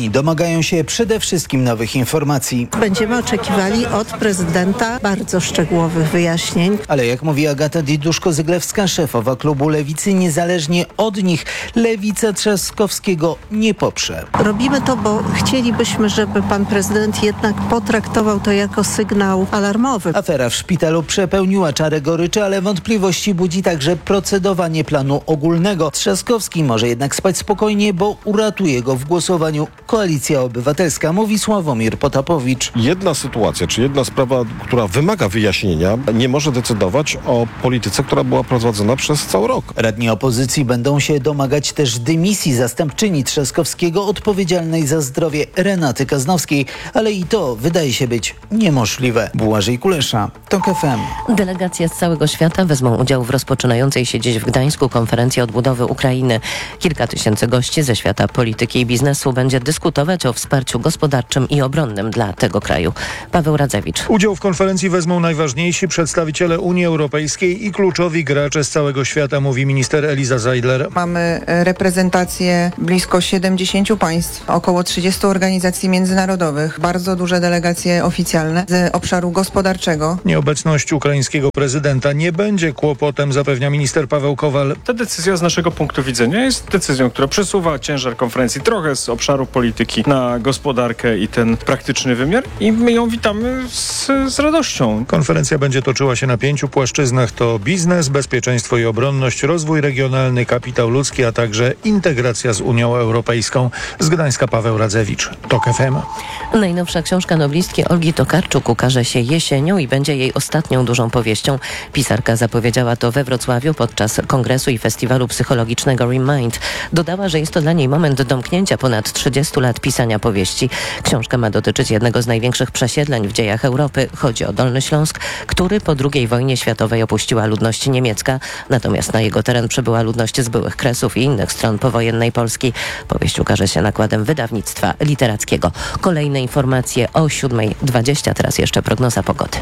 Oni domagają się przede wszystkim nowych informacji. Będziemy oczekiwali od prezydenta bardzo szczegółowych wyjaśnień. Ale jak mówi Agata Diduszko-Zyglewska, szefowa klubu Lewicy, niezależnie od nich Lewica Trzaskowskiego nie poprze. Robimy to, bo chcielibyśmy, żeby pan prezydent jednak potraktował to jako sygnał alarmowy. Afera w szpitalu przepełniła czarę goryczy, ale wątpliwości budzi także procedowanie planu ogólnego. Trzaskowski może jednak spać spokojnie, bo uratuje go w głosowaniu Koalicja Obywatelska, mówi Sławomir Potapowicz. Jedna sytuacja, czy jedna sprawa, która wymaga wyjaśnienia, nie może decydować o polityce, która była prowadzona przez cały rok. Radni opozycji będą się domagać też dymisji zastępczyni Trzaskowskiego odpowiedzialnej za zdrowie Renaty Kaznowskiej, ale i to wydaje się być niemożliwe. Błażej Kulesza, TOK FM. Delegacje z całego świata wezmą udział w rozpoczynającej się dziś w Gdańsku konferencji odbudowy Ukrainy. Kilka tysięcy gości ze świata polityki i biznesu będzie dyskutować o wsparciu gospodarczym i obronnym dla tego kraju. Paweł Radzewicz. Udział w konferencji wezmą najważniejsi przedstawiciele Unii Europejskiej i kluczowi gracze z całego świata, mówi minister Eliza Zeidler. Mamy reprezentację blisko 70 państw, około 30 organizacji międzynarodowych, bardzo duże delegacje oficjalne z obszaru gospodarczego. Nieobecność ukraińskiego prezydenta nie będzie kłopotem, zapewnia minister Paweł Kowal. Ta decyzja z naszego punktu widzenia jest decyzją, która przesuwa ciężar konferencji trochę z obszaru polityki na gospodarkę i ten praktyczny wymiar i my ją witamy z radością. Konferencja będzie toczyła się na 5 płaszczyznach. To biznes, bezpieczeństwo i obronność, rozwój regionalny, kapitał ludzki, a także integracja z Unią Europejską. Z Gdańska Paweł Radzewicz, TOK FM. Najnowsza książka noblistki Olgi Tokarczuk ukaże się jesienią i będzie jej ostatnią dużą powieścią. Pisarka zapowiedziała to we Wrocławiu podczas kongresu i festiwalu psychologicznego Remind. Dodała, że jest to dla niej moment domknięcia ponad 30 lat pisania powieści. Książka ma dotyczyć jednego z największych przesiedleń w dziejach Europy. Chodzi o Dolny Śląsk, który po II wojnie światowej opuściła ludność niemiecka. Natomiast na jego teren przybyła ludność z byłych Kresów i innych stron powojennej Polski. Powieść ukaże się nakładem wydawnictwa literackiego. Kolejne informacje o 7:20. Teraz jeszcze prognoza pogody.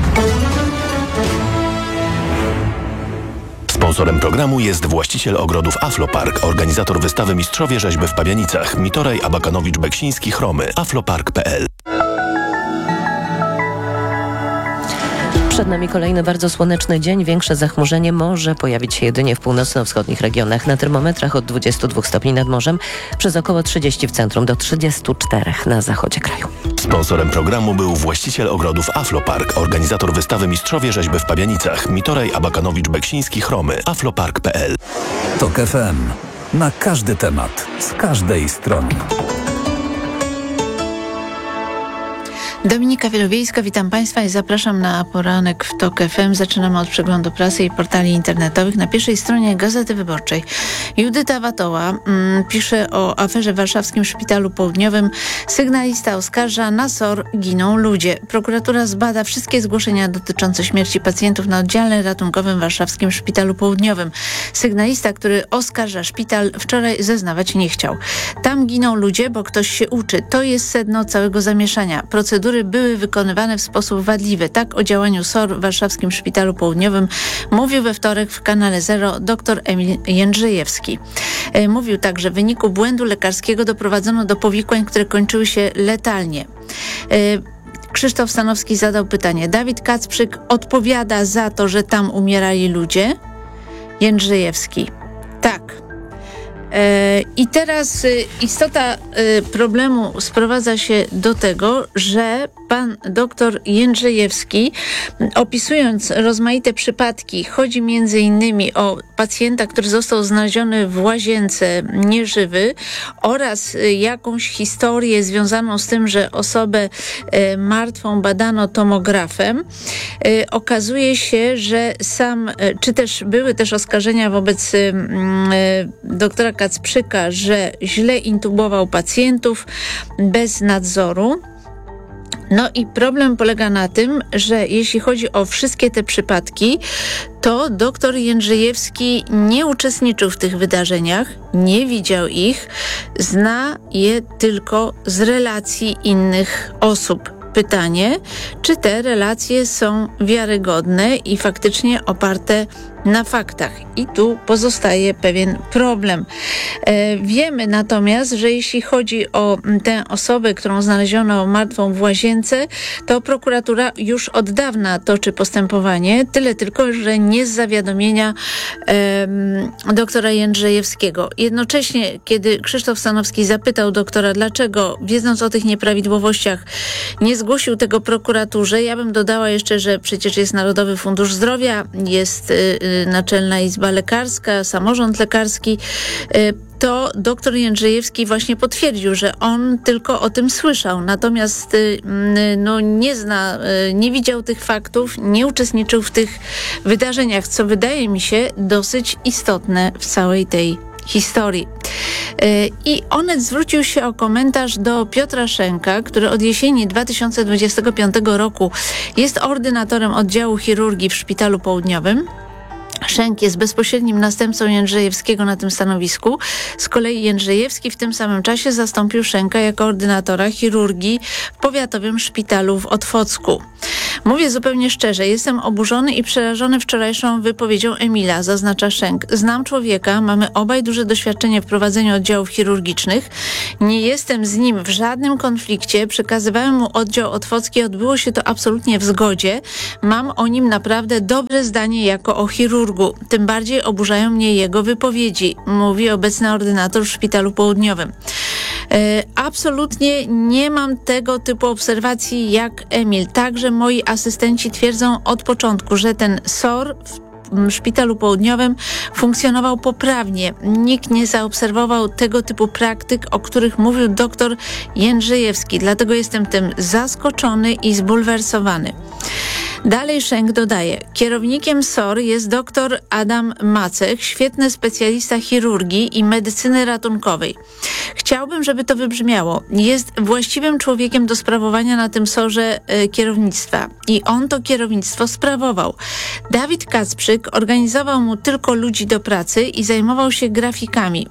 Sponsorem programu jest właściciel ogrodów Aflopark, organizator wystawy Mistrzowie Rzeźby w Pabianicach, Mitoraj, Abakanowicz, Beksiński, Chromy, aflopark.pl. Przed nami kolejny bardzo słoneczny dzień. Większe zachmurzenie może pojawić się jedynie w północno-wschodnich regionach. Na termometrach od 22 stopni nad morzem, przez około 30 w centrum, do 34 na zachodzie kraju. Sponsorem programu był właściciel ogrodów Aflopark, organizator wystawy Mistrzowie Rzeźby w Pabianicach, Mitoraj, Abakanowicz, Beksiński, Chromy, aflopark.pl. TOK FM. Na każdy temat, z każdej strony. Dominika Wielowiejska, witam Państwa i zapraszam na poranek w TOK FM. Zaczynamy od przeglądu prasy i portali internetowych. Na pierwszej stronie Gazety Wyborczej Judyta Watoła pisze o aferze w warszawskim Szpitalu Południowym. Sygnalista oskarża, na SOR giną ludzie. Prokuratura zbada wszystkie zgłoszenia dotyczące śmierci pacjentów na oddziale ratunkowym w warszawskim Szpitalu Południowym. Sygnalista, który oskarża szpital, wczoraj zeznawać nie chciał. Tam giną ludzie, bo ktoś się uczy. To jest sedno całego zamieszania. Procedury były wykonywane w sposób wadliwy. Tak o działaniu SOR w warszawskim Szpitalu Południowym mówił we wtorek w kanale Zero dr Emil Jędrzejewski. Mówił także, że w wyniku błędu lekarskiego doprowadzono do powikłań, które kończyły się letalnie. Krzysztof Stanowski zadał pytanie. Dawid Kacprzyk odpowiada za to, że tam umierali ludzie? Jędrzejewski. Tak. I teraz istota problemu sprowadza się do tego, że pan doktor Jędrzejewski, opisując rozmaite przypadki, chodzi między innymi o pacjenta, który został znaleziony w łazience nieżywy, oraz jakąś historię związaną z tym, że osobę martwą badano tomografem. Okazuje się, że były też oskarżenia wobec doktora Kacprzyka, że źle intubował pacjentów bez nadzoru. No i problem polega na tym, że jeśli chodzi o wszystkie te przypadki, to doktor Jędrzejewski nie uczestniczył w tych wydarzeniach, nie widział ich, zna je tylko z relacji innych osób. Pytanie, czy te relacje są wiarygodne i faktycznie oparte na faktach. I tu pozostaje pewien problem. Wiemy natomiast, że jeśli chodzi o tę osobę, którą znaleziono martwą w łazience, to prokuratura już od dawna toczy postępowanie. Tyle tylko, że nie z zawiadomienia doktora Jędrzejewskiego. Jednocześnie, kiedy Krzysztof Stanowski zapytał doktora, dlaczego, wiedząc o tych nieprawidłowościach, nie zgłosił tego prokuraturze, ja bym dodała jeszcze, że przecież jest Narodowy Fundusz Zdrowia, jest Naczelna Izba Lekarska, samorząd lekarski, to doktor Jędrzejewski właśnie potwierdził, że on tylko o tym słyszał, natomiast nie zna, nie widział tych faktów, nie uczestniczył w tych wydarzeniach, co wydaje mi się dosyć istotne w całej tej historii. I Onet zwrócił się o komentarz do Piotra Szenka, który od jesieni 2025 roku jest ordynatorem oddziału chirurgii w Szpitalu Południowym. Szenk jest bezpośrednim następcą Jędrzejewskiego na tym stanowisku. Z kolei Jędrzejewski w tym samym czasie zastąpił Szenka jako ordynatora chirurgii w powiatowym szpitalu w Otwocku. Mówię zupełnie szczerze, jestem oburzony i przerażony wczorajszą wypowiedzią Emila, zaznacza Szenk. Znam człowieka, mamy obaj duże doświadczenie w prowadzeniu oddziałów chirurgicznych. Nie jestem z nim w żadnym konflikcie. Przekazywałem mu oddział otwocki, odbyło się to absolutnie w zgodzie. Mam o nim naprawdę dobre zdanie jako o chirurgu. Tym bardziej oburzają mnie jego wypowiedzi, mówi obecny ordynator w Szpitalu Południowym. Absolutnie nie mam tego typu obserwacji jak Emil. Także moi asystenci twierdzą od początku, że ten SOR w Szpitalu Południowym funkcjonował poprawnie. Nikt nie zaobserwował tego typu praktyk, o których mówił doktor Jędrzejewski. Dlatego jestem tym zaskoczony i zbulwersowany. Dalej Szenk dodaje, kierownikiem SOR jest dr Adam Macek, świetny specjalista chirurgii i medycyny ratunkowej. Chciałbym, żeby to wybrzmiało. Jest właściwym człowiekiem do sprawowania na tym SOR-ze kierownictwa i on to kierownictwo sprawował. Dawid Kacprzyk organizował mu tylko ludzi do pracy i zajmował się grafikami.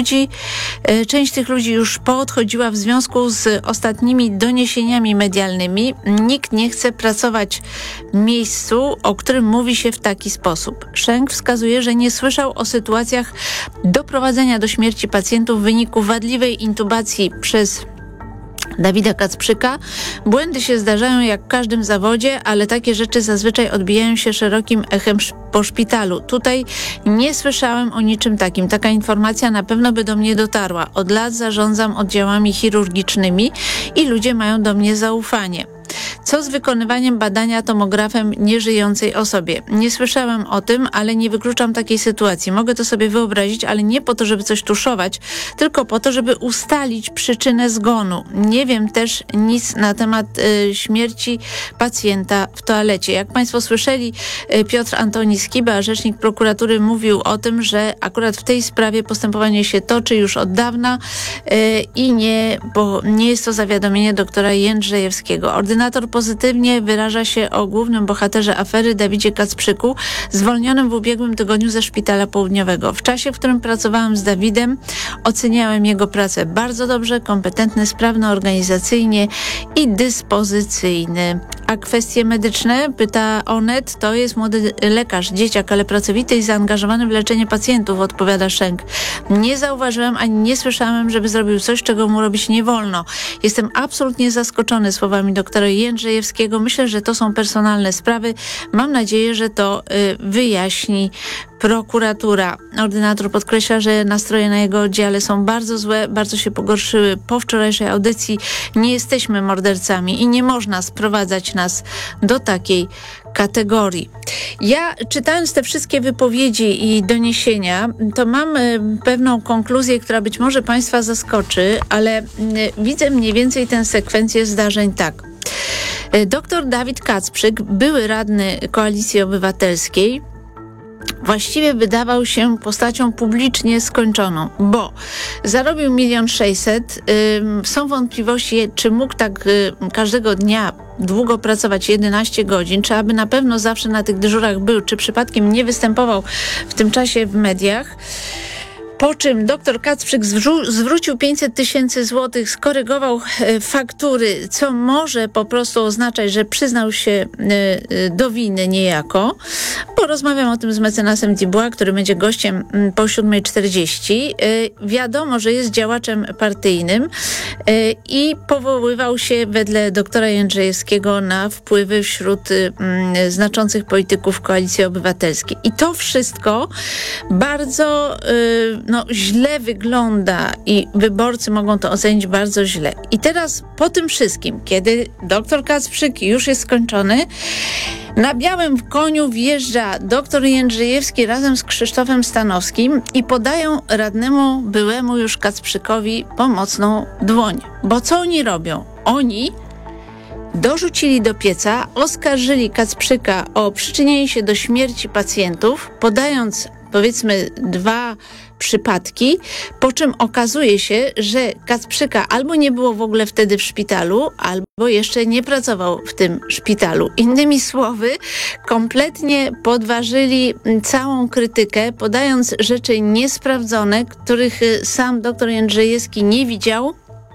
Część tych ludzi już poodchodziła w związku z ostatnimi doniesieniami medialnymi. Nikt nie chce pracować w miejscu, o którym mówi się w taki sposób. Szenk wskazuje, że nie słyszał o sytuacjach doprowadzenia do śmierci pacjentów w wyniku wadliwej intubacji przez Dawida Kacprzyka. Błędy się zdarzają jak w każdym zawodzie, ale takie rzeczy zazwyczaj odbijają się szerokim echem po szpitalu. Tutaj nie słyszałem o niczym takim. Taka informacja na pewno by do mnie dotarła. Od lat zarządzam oddziałami chirurgicznymi i ludzie mają do mnie zaufanie. Co z wykonywaniem badania tomografem nieżyjącej osobie? Nie słyszałem o tym, ale nie wykluczam takiej sytuacji. Mogę to sobie wyobrazić, ale nie po to, żeby coś tuszować, tylko po to, żeby ustalić przyczynę zgonu. Nie wiem też nic na temat śmierci pacjenta w toalecie. Jak Państwo słyszeli, Piotr Antoni Skiba, rzecznik prokuratury, mówił o tym, że akurat w tej sprawie postępowanie się toczy już od dawna i nie jest to zawiadomienie doktora Jędrzejewskiego. Ordynator pozytywnie wyraża się o głównym bohaterze afery Dawidzie Kacprzyku, zwolnionym w ubiegłym tygodniu ze Szpitala Południowego. W czasie, w którym pracowałem z Dawidem, oceniałem jego pracę bardzo dobrze, kompetentny, sprawny organizacyjnie i dyspozycyjny. A kwestie medyczne, pyta Onet, to jest młody lekarz, dzieciak, ale pracowity i zaangażowany w leczenie pacjentów, odpowiada Szenk. Nie zauważyłem ani nie słyszałem, żeby zrobił coś, czego mu robić nie wolno. Jestem absolutnie zaskoczony słowami doktora Jędrzejewskiego. Myślę, że to są personalne sprawy. Mam nadzieję, że to wyjaśni prokuratura. Ordynator podkreśla, że nastroje na jego oddziale są bardzo złe, bardzo się pogorszyły po wczorajszej audycji. Nie jesteśmy mordercami i nie można sprowadzać nas do takiej kategorii. Ja, czytając te wszystkie wypowiedzi i doniesienia, to mam pewną konkluzję, która być może Państwa zaskoczy, ale widzę mniej więcej tę sekwencję zdarzeń tak. Dr Dawid Kacprzyk, były radny Koalicji Obywatelskiej, właściwie wydawał się postacią publicznie skończoną, bo zarobił 1 600 000. Są wątpliwości, czy mógł tak każdego dnia długo pracować 11 godzin, czy aby na pewno zawsze na tych dyżurach był, czy przypadkiem nie występował w tym czasie w mediach. Po czym dr Kacprzyk zwrócił 500 000 złotych, skorygował faktury, co może po prostu oznaczać, że przyznał się do winy niejako, bo porozmawiam o tym z mecenasem Dubois, który będzie gościem po 7:40. Wiadomo, że jest działaczem partyjnym i powoływał się wedle doktora Jędrzejewskiego na wpływy wśród znaczących polityków Koalicji Obywatelskiej. I to wszystko bardzo źle wygląda i wyborcy mogą to ocenić bardzo źle. I teraz po tym wszystkim, kiedy doktor Kacprzyk już jest skończony, na białym koniu wjeżdża doktor Jędrzejewski razem z Krzysztofem Stanowskim i podają radnemu byłemu już Kacprzykowi pomocną dłoń. Bo co oni robią? Oni dorzucili do pieca, oskarżyli Kacprzyka o przyczynienie się do śmierci pacjentów, podając powiedzmy 2 przypadki, po czym okazuje się, że Kacprzyka albo nie było w ogóle wtedy w szpitalu, albo jeszcze nie pracował w tym szpitalu. Innymi słowy, kompletnie podważyli całą krytykę, podając rzeczy niesprawdzone, których sam dr Jędrzejewski nie widział.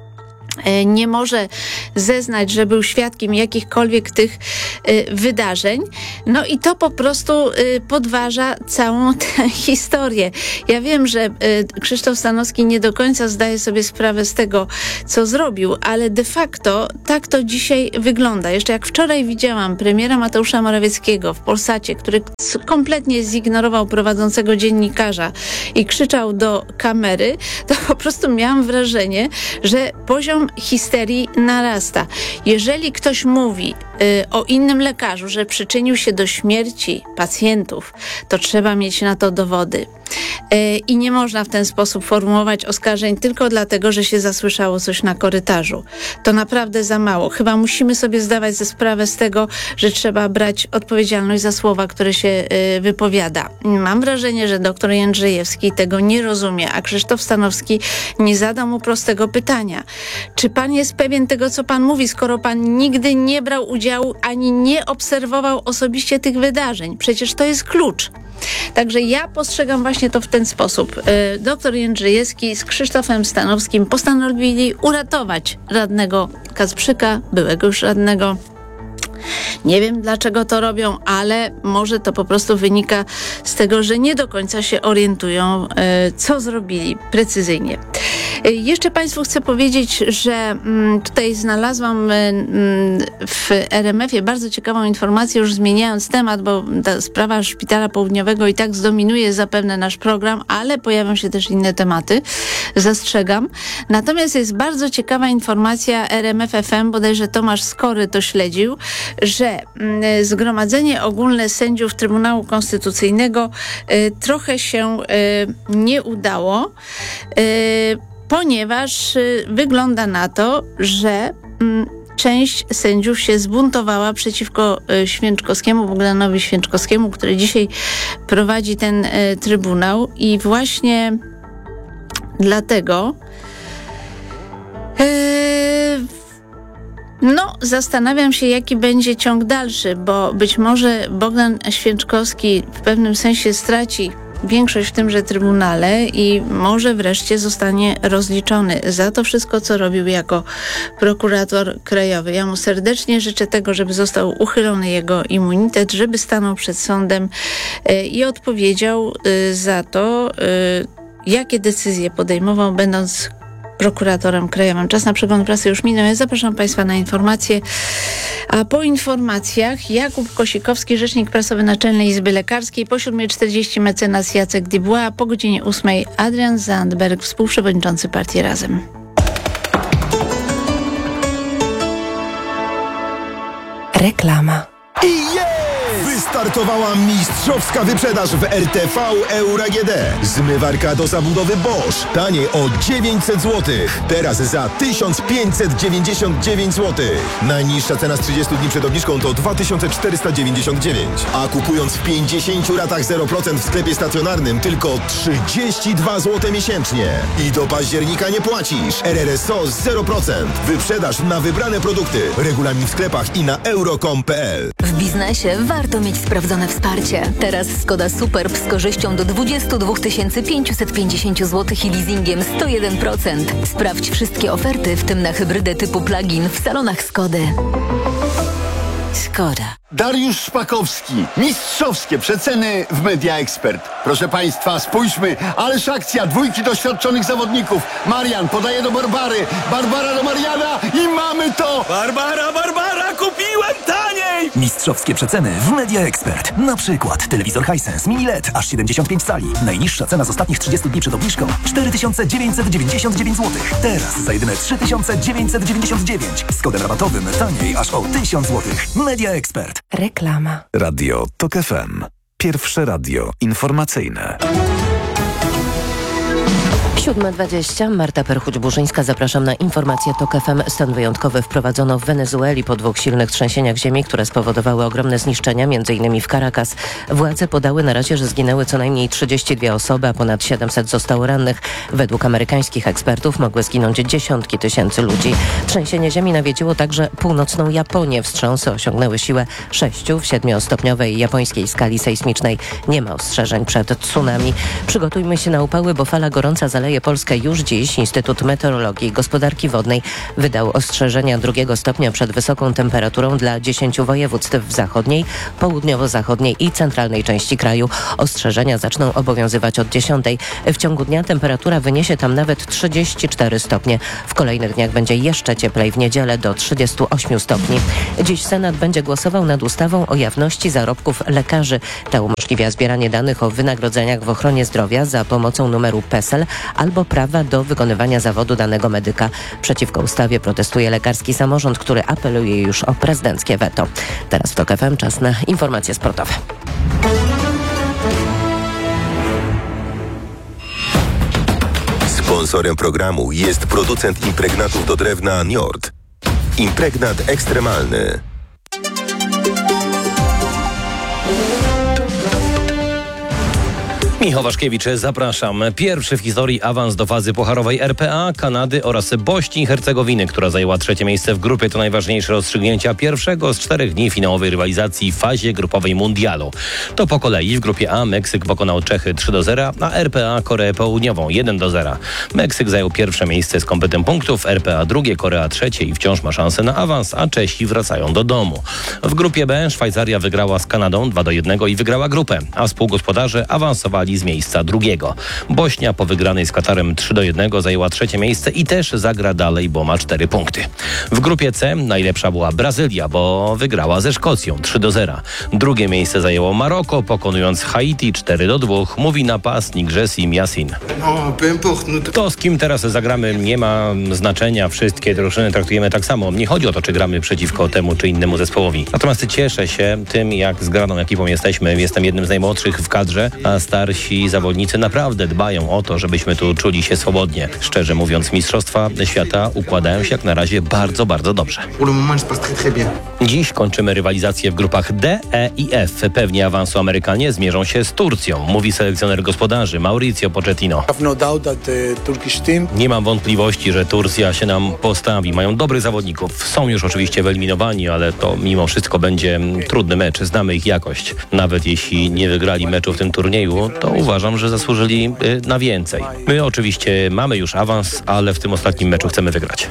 Nie może zeznać, że był świadkiem jakichkolwiek tych wydarzeń. No i to po prostu podważa całą tę historię. Ja wiem, że Krzysztof Stanowski nie do końca zdaje sobie sprawę z tego, co zrobił, ale de facto tak to dzisiaj wygląda. Jeszcze jak wczoraj widziałam premiera Mateusza Morawieckiego w Polsacie, który kompletnie zignorował prowadzącego dziennikarza i krzyczał do kamery, to po prostu miałam wrażenie, że poziom histerii narasta. Jeżeli ktoś mówi o innym lekarzu, że przyczynił się do śmierci pacjentów, to trzeba mieć na to dowody. I nie można w ten sposób formułować oskarżeń tylko dlatego, że się zasłyszało coś na korytarzu. To naprawdę za mało. Chyba musimy sobie zdawać sprawę z tego, że trzeba brać odpowiedzialność za słowa, które się wypowiada. Mam wrażenie, że doktor Jędrzejewski tego nie rozumie, a Krzysztof Stanowski nie zadał mu prostego pytania. Czy pan jest pewien tego, co pan mówi, skoro pan nigdy nie brał udziału ani nie obserwował osobiście tych wydarzeń? Przecież to jest klucz. Także ja postrzegam właśnie to w ten sposób. Doktor Jędrzejewski z Krzysztofem Stanowskim postanowili uratować radnego Kacprzyka, byłego już radnego. Nie wiem, dlaczego to robią, ale może to po prostu wynika z tego, że nie do końca się orientują, co zrobili precyzyjnie. Jeszcze Państwu chcę powiedzieć, że tutaj znalazłam w RMF-ie bardzo ciekawą informację, już zmieniając temat, bo ta sprawa Szpitala Południowego i tak zdominuje zapewne nasz program, ale pojawią się też inne tematy, zastrzegam. Natomiast jest bardzo ciekawa informacja RMF FM, bodajże Tomasz Skory to śledził, że Zgromadzenie Ogólne Sędziów Trybunału Konstytucyjnego trochę się nie udało, ponieważ wygląda na to, że część sędziów się zbuntowała przeciwko Święczkowskiemu, Bogdanowi Święczkowskiemu, który dzisiaj prowadzi ten trybunał i właśnie dlatego zastanawiam się, jaki będzie ciąg dalszy, bo być może Bogdan Święczkowski w pewnym sensie straci większość w tymże trybunale i może wreszcie zostanie rozliczony za to wszystko, co robił jako prokurator krajowy. Ja mu serdecznie życzę tego, żeby został uchylony jego immunitet, żeby stanął przed sądem i odpowiedział za to, jakie decyzje podejmował, będąc prokuratorem krajowym. Czas na przegląd prasy już minął. Ja zapraszam Państwa na informacje. A po informacjach Jakub Kosikowski, rzecznik prasowy Naczelnej Izby Lekarskiej, po 7:40 mecenas Jacek Dubois, po godzinie 8 Adrian Zandberg, współprzewodniczący partii Razem. Reklama. Wystartowała mistrzowska wyprzedaż w RTV Euro AGD. Zmywarka do zabudowy Bosch. Taniej o 900 zł. Teraz za 1599 zł. Najniższa cena z 30 dni przed obniżką to 2499. A kupując w 50 ratach 0% w sklepie stacjonarnym tylko 32 zł miesięcznie. I do października nie płacisz. RRSO 0%. Wyprzedaż na wybrane produkty. Regulamin w sklepach i na euro.com.pl. W biznesie warto mieć sprawdzone wsparcie. Teraz Skoda Superb z korzyścią do 22 550 zł i leasingiem 101%. Sprawdź wszystkie oferty, w tym na hybrydę typu plug-in w salonach Skody. Škoda. Dariusz Szpakowski. Mistrzowskie przeceny w Media Expert. Proszę Państwa, spójrzmy. Ależ akcja. Dwójki doświadczonych zawodników. Marian podaje do Barbary. Barbara do Mariana i mamy to! Barbara, kupiłem taniej! Mistrzowskie przeceny w Media Expert. Na przykład telewizor Hisense Mini LED aż 75 cali. Najniższa cena z ostatnich 30 dni przed obniżką 4999 zł. Teraz za jedyne 3999. Z kodem rabatowym taniej aż o 1000 zł. Media Expert. Reklama. Radio TOK FM. Pierwsze radio informacyjne. 7:20. Marta Perchuć-Burzyńska. Zapraszam na informację TOK FM. Stan wyjątkowy wprowadzono w Wenezueli po 2 silnych trzęsieniach ziemi, które spowodowały ogromne zniszczenia, m.in. w Caracas. Władze podały na razie, że zginęły co najmniej 32 osoby, a ponad 700 zostało rannych. Według amerykańskich ekspertów mogły zginąć dziesiątki tysięcy ludzi. Trzęsienie ziemi nawiedziło także północną Japonię. Wstrząsy osiągnęły siłę 6 w 7-stopniowej japońskiej skali sejsmicznej. Nie ma ostrzeżeń przed tsunami. Przygotujmy się na upały, bo fala gorąca zaleje Polskę już dziś. Instytut Meteorologii i Gospodarki Wodnej wydał ostrzeżenia 2 stopnia przed wysoką temperaturą dla 10 województw w zachodniej, południowo-zachodniej i centralnej części kraju. Ostrzeżenia zaczną obowiązywać od 10. W ciągu dnia temperatura wyniesie tam nawet 34 stopnie. W kolejnych dniach będzie jeszcze cieplej, w niedzielę do 38 stopni. Dziś Senat będzie głosował nad ustawą o jawności zarobków lekarzy. Ta umożliwia zbieranie danych o wynagrodzeniach w ochronie zdrowia za pomocą numeru PESEL albo prawa do wykonywania zawodu danego medyka. Przeciwko ustawie protestuje lekarski samorząd, który apeluje już o prezydenckie weto. Teraz w TOK FM czas na informacje sportowe. Sponsorem programu jest producent impregnatów do drewna Njord. Impregnat ekstremalny. Michał Waszkiewicz, zapraszam. Pierwszy w historii awans do fazy pucharowej RPA, Kanady oraz Bośni i Hercegowiny, która zajęła 3. miejsce w grupie. To najważniejsze rozstrzygnięcia pierwszego z 4 dni finałowej rywalizacji w fazie grupowej mundialu. To po kolei w grupie A Meksyk pokonał Czechy 3-0, a RPA Koreę Południową 1-0. Meksyk zajął pierwsze miejsce z kompletem punktów, RPA drugie, Korea trzecie i wciąż ma szansę na awans, a Czesi wracają do domu. W grupie B Szwajcaria wygrała z Kanadą 2-1 i wygrała grupę, a współgospodarze awansowali z miejsca drugiego. Bośnia po wygranej z Katarem 3-1 zajęła 3. miejsce i też zagra dalej, bo ma 4 punkty. W grupie C najlepsza była Brazylia, bo wygrała ze Szkocją 3-0. Drugie miejsce zajęło Maroko, pokonując Haiti 4-2, mówi napastnik Jessim Yassin. To, z kim teraz zagramy, nie ma znaczenia. Wszystkie drużyny traktujemy tak samo. Nie chodzi o to, czy gramy przeciwko temu czy innemu zespołowi. Natomiast cieszę się tym, jak zgraną ekipą jesteśmy. Jestem jednym z najmłodszych w kadrze, a starsi zawodnicy naprawdę dbają o to, żebyśmy tu czuli się swobodnie. Szczerze mówiąc, mistrzostwa świata układają się jak na razie bardzo, bardzo dobrze. Dziś kończymy rywalizację w grupach D, E i F. Pewnie awansu Amerykanie zmierzą się z Turcją, mówi selekcjoner gospodarzy Mauricio Pochettino. Nie mam wątpliwości, że Turcja się nam postawi. Mają dobrych zawodników. Są już oczywiście wyeliminowani, ale to mimo wszystko będzie trudny mecz. Znamy ich jakość. Nawet jeśli nie wygrali meczu w tym turnieju, to uważam, że zasłużyli na więcej. My oczywiście mamy już awans, ale w tym ostatnim meczu chcemy wygrać.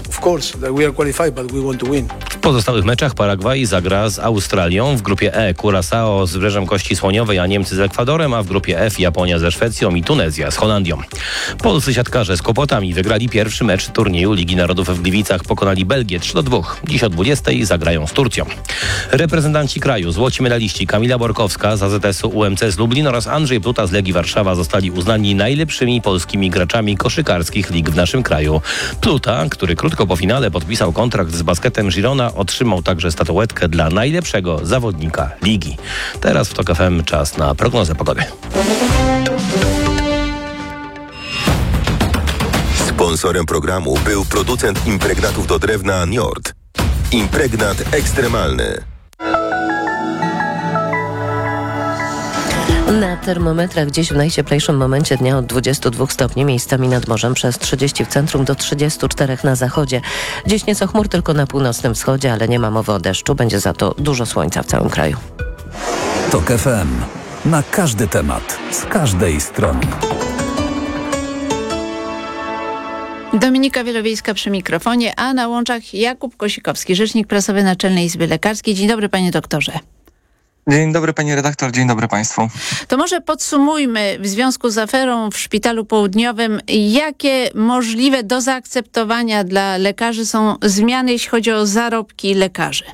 W pozostałych meczach Paragwaj zagra z Australią, w grupie E Curaçao z Wybrzeżem Kości Słoniowej, a Niemcy z Ekwadorem, a w grupie F Japonia ze Szwecją i Tunezja z Holandią. Polscy siatkarze z Kłopotami wygrali pierwszy mecz turnieju Ligi Narodów w Gliwicach, pokonali Belgię 3-2. Dziś o 20:00 zagrają z Turcją. Reprezentanci kraju, złoci medaliści Kamila Borkowska z AZS-u UMC z Lublin oraz Andrzej Pluta z Legii Warszawa zostali uznani najlepszymi polskimi graczami koszykarskich lig w naszym kraju. Pluta, który krótko po finale podpisał kontrakt z Basketem Girona, otrzymał także statuetkę dla najlepszego zawodnika ligi. Teraz w TOK FM czas na prognozę pogody. Sponsorem programu był producent impregnatów do drewna Njord. Impregnat ekstremalny. Na termometrach dziś w najcieplejszym momencie dnia od 22 stopni, miejscami nad morzem przez 30 w centrum do 34 na zachodzie. Dziś nieco chmur tylko na północnym wschodzie, ale nie ma mowy o deszczu. Będzie za to dużo słońca w całym kraju. TOK FM. Na każdy temat, z każdej strony. Dominika Wielowiejska przy mikrofonie, a na łączach Jakub Kosikowski, rzecznik prasowy Naczelnej Izby Lekarskiej. Dzień dobry, panie doktorze. Dzień dobry, pani redaktor, dzień dobry państwu. To może podsumujmy w związku z aferą w Szpitalu Południowym, jakie możliwe do zaakceptowania dla lekarzy są zmiany, jeśli chodzi o zarobki lekarzy?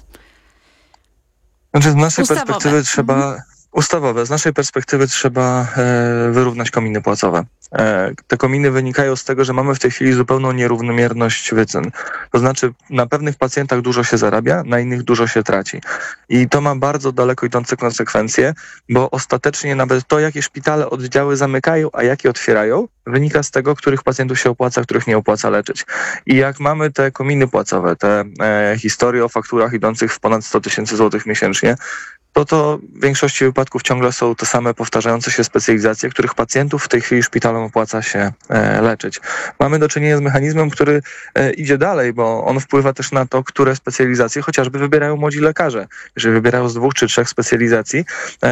Znaczy, z naszej perspektywy ustawowe. Z naszej perspektywy trzeba wyrównać kominy płacowe. Te kominy wynikają z tego, że mamy w tej chwili zupełną nierównomierność wycen. To znaczy na pewnych pacjentach dużo się zarabia, na innych dużo się traci. I to ma bardzo daleko idące konsekwencje, bo ostatecznie nawet to, jakie szpitale oddziały zamykają, a jakie otwierają, wynika z tego, których pacjentów się opłaca, których nie opłaca leczyć. I jak mamy te kominy płacowe, te historie o fakturach idących w ponad 100 000 złotych miesięcznie, to w większości wypadków ciągle są te same powtarzające się specjalizacje, których pacjentów w tej chwili szpitalom opłaca się leczyć. Mamy do czynienia z mechanizmem, który idzie dalej, bo on wpływa też na to, które specjalizacje chociażby wybierają młodzi lekarze. Jeżeli wybierają z 2 czy 3 specjalizacji,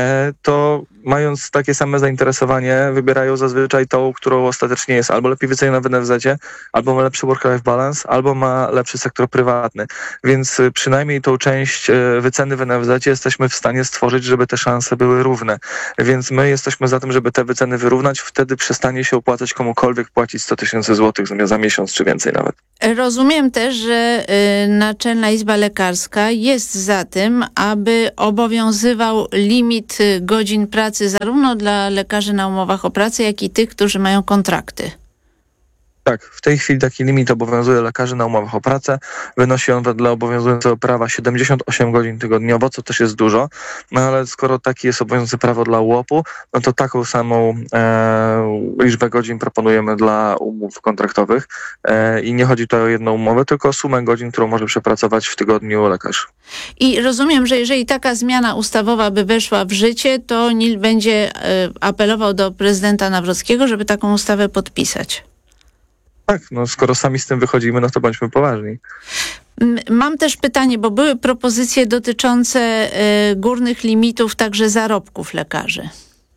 to mając takie same zainteresowanie, wybierają zazwyczaj tą, którą ostatecznie jest albo lepiej wyceniona w NFZ-cie, albo ma lepszy work-life balance, albo ma lepszy sektor prywatny. Więc przynajmniej tą część wyceny w NFZ-cie jesteśmy w stanie stworzyć, żeby te szanse były równe. Więc my jesteśmy za tym, żeby te wyceny wyrównać, wtedy przestanie się opłacać komukolwiek płacić 100 000 złotych za miesiąc czy więcej nawet. Rozumiem też, że Naczelna Izba Lekarska jest za tym, aby obowiązywał limit godzin pracy zarówno dla lekarzy na umowach o pracę, jak i tych, którzy mają kontrakty. Tak, w tej chwili taki limit obowiązuje lekarzy na umowach o pracę. Wynosi on wedle obowiązującego prawa 78 godzin tygodniowo, co też jest dużo. No ale skoro taki jest obowiązujący prawo dla UOP-u, no to taką samą liczbę godzin proponujemy dla umów kontraktowych. I nie chodzi tutaj o jedną umowę, tylko o sumę godzin, którą może przepracować w tygodniu lekarz. I rozumiem, że jeżeli taka zmiana ustawowa by weszła w życie, to NIL będzie apelował do prezydenta Nawrockiego, żeby taką ustawę podpisać. Tak, no skoro sami z tym wychodzimy, no to bądźmy poważni. Mam też pytanie, bo były propozycje dotyczące górnych limitów także zarobków lekarzy.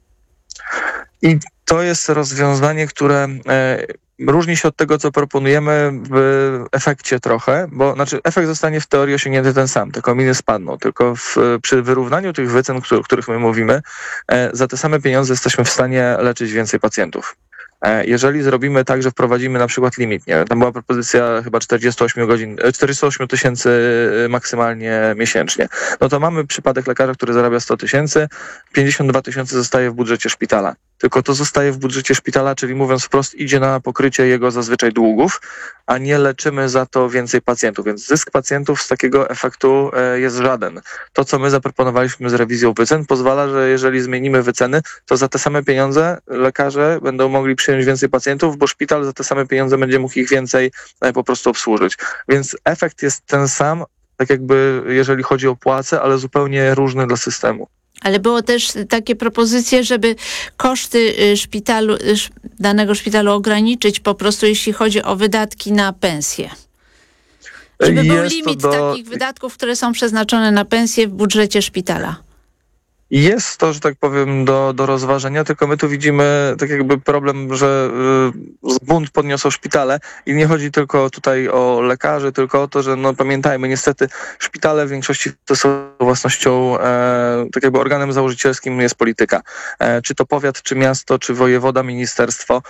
I to jest rozwiązanie, które różni się od tego, co proponujemy w efekcie trochę, bo znaczy efekt zostanie w teorii osiągnięty ten sam, te kominy spadną, tylko przy wyrównaniu tych wycen, o których my mówimy, za te same pieniądze jesteśmy w stanie leczyć więcej pacjentów. Jeżeli zrobimy tak, że wprowadzimy na przykład limit, nie wiem, tam była propozycja chyba 48 000 maksymalnie miesięcznie, no to mamy przypadek lekarza, który zarabia 100 000, 52 000 zostaje w budżecie szpitala. Tylko to zostaje w budżecie szpitala, czyli mówiąc wprost, idzie na pokrycie jego zazwyczaj długów, a nie leczymy za to więcej pacjentów. Więc zysk pacjentów z takiego efektu jest żaden. To, co my zaproponowaliśmy z rewizją wycen, pozwala, że jeżeli zmienimy wyceny, to za te same pieniądze lekarze będą mogli przyjąć więcej pacjentów, bo szpital za te same pieniądze będzie mógł ich więcej po prostu obsłużyć. Więc efekt jest ten sam, tak jakby jeżeli chodzi o płace, ale zupełnie różny dla systemu. Ale było też takie propozycje, żeby koszty danego szpitalu ograniczyć po prostu, jeśli chodzi o wydatki na pensje. Żeby był limit takich wydatków, które są przeznaczone na pensje w budżecie szpitala. Jest to, że tak powiem, do rozważenia, tylko my tu widzimy tak jakby problem, że bunt podniosą szpitale i nie chodzi tylko tutaj o lekarzy, tylko o to, że no pamiętajmy, niestety szpitale w większości to są własnością, tak jakby organem założycielskim jest polityka. Czy to powiat, czy miasto, czy wojewoda, ministerstwo.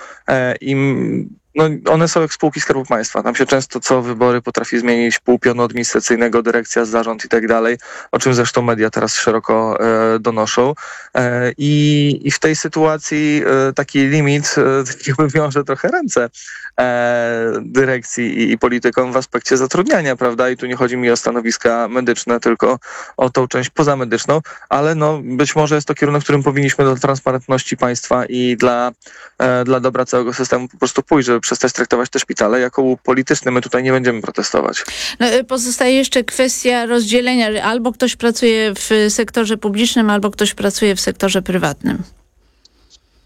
No, one są jak spółki Skarbu Państwa. Tam się często co wybory potrafi zmienić pół pionu administracyjnego, dyrekcja, zarząd i tak dalej, o czym zresztą media teraz szeroko donoszą. I w tej sytuacji taki limit jakby wiąże trochę ręce dyrekcji i politykom w aspekcie zatrudniania, prawda? I tu nie chodzi mi o stanowiska medyczne, tylko o tą część pozamedyczną, ale no być może jest to kierunek, w którym powinniśmy do transparentności państwa i dla dobra całego systemu po prostu pójść, żeby przestać traktować te szpitale jako łup polityczny. My tutaj nie będziemy protestować. No, pozostaje jeszcze kwestia rozdzielenia. Albo ktoś pracuje w sektorze publicznym, albo ktoś pracuje w sektorze prywatnym.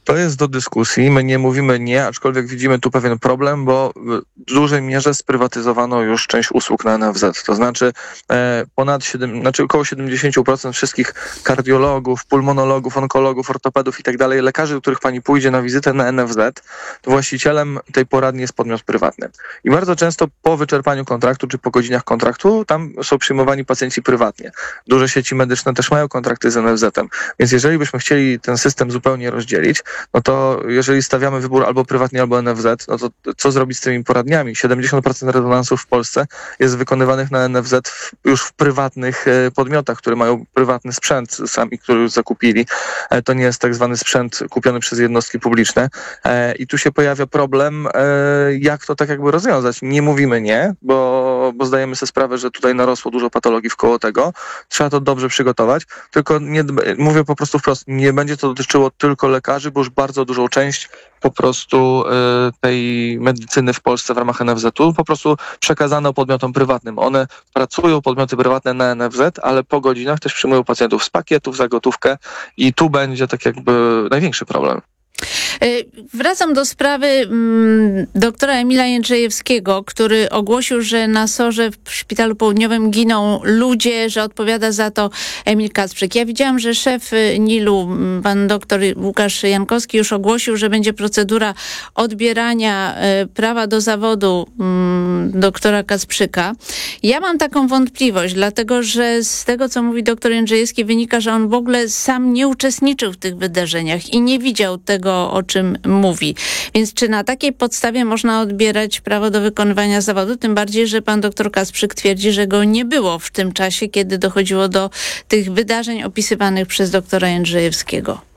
To jest do dyskusji. My nie mówimy nie, aczkolwiek widzimy tu pewien problem, bo w dużej mierze sprywatyzowano już część usług na NFZ. To znaczy około 70% wszystkich kardiologów, pulmonologów, onkologów, ortopedów i tak dalej, lekarzy, do których pani pójdzie na wizytę na NFZ, to właścicielem tej poradni jest podmiot prywatny. I bardzo często po wyczerpaniu kontraktu czy po godzinach kontraktu tam są przyjmowani pacjenci prywatnie. Duże sieci medyczne też mają kontrakty z NFZ-em. Więc jeżeli byśmy chcieli ten system zupełnie rozdzielić, no to jeżeli stawiamy wybór albo prywatnie, albo NFZ, no to co zrobić z tymi poradniami? 70% rezonansów w Polsce jest wykonywanych na NFZ już w prywatnych podmiotach, które mają prywatny sprzęt sami, który już zakupili. To nie jest tak zwany sprzęt kupiony przez jednostki publiczne. I tu się pojawia problem, jak to tak jakby rozwiązać. Nie mówimy nie, bo zdajemy sobie sprawę, że tutaj narosło dużo patologii wkoło tego. Trzeba to dobrze przygotować, tylko mówię po prostu wprost, nie będzie to dotyczyło tylko lekarzy, bo już bardzo dużą część po prostu tej medycyny w Polsce w ramach NFZ-u po prostu przekazano podmiotom prywatnym. One pracują, podmioty prywatne na NFZ, ale po godzinach też przyjmują pacjentów z pakietów za gotówkę i tu będzie tak jakby największy problem. Wracam do sprawy doktora Emila Jędrzejewskiego, który ogłosił, że na SOR-ze w Szpitalu Południowym giną ludzie, że odpowiada za to Emil Kacprzyk. Ja widziałam, że szef NIL-u, pan doktor Łukasz Jankowski, już ogłosił, że będzie procedura odbierania prawa do zawodu doktora Kacprzyka. Ja mam taką wątpliwość, dlatego że z tego, co mówi doktor Jędrzejewski, wynika, że on w ogóle sam nie uczestniczył w tych wydarzeniach i nie widział tego, o czym mówi. Więc czy na takiej podstawie można odbierać prawo do wykonywania zawodu? Tym bardziej, że pan doktor Kacprzyk twierdzi, że go nie było w tym czasie, kiedy dochodziło do tych wydarzeń opisywanych przez doktora Jędrzejewskiego.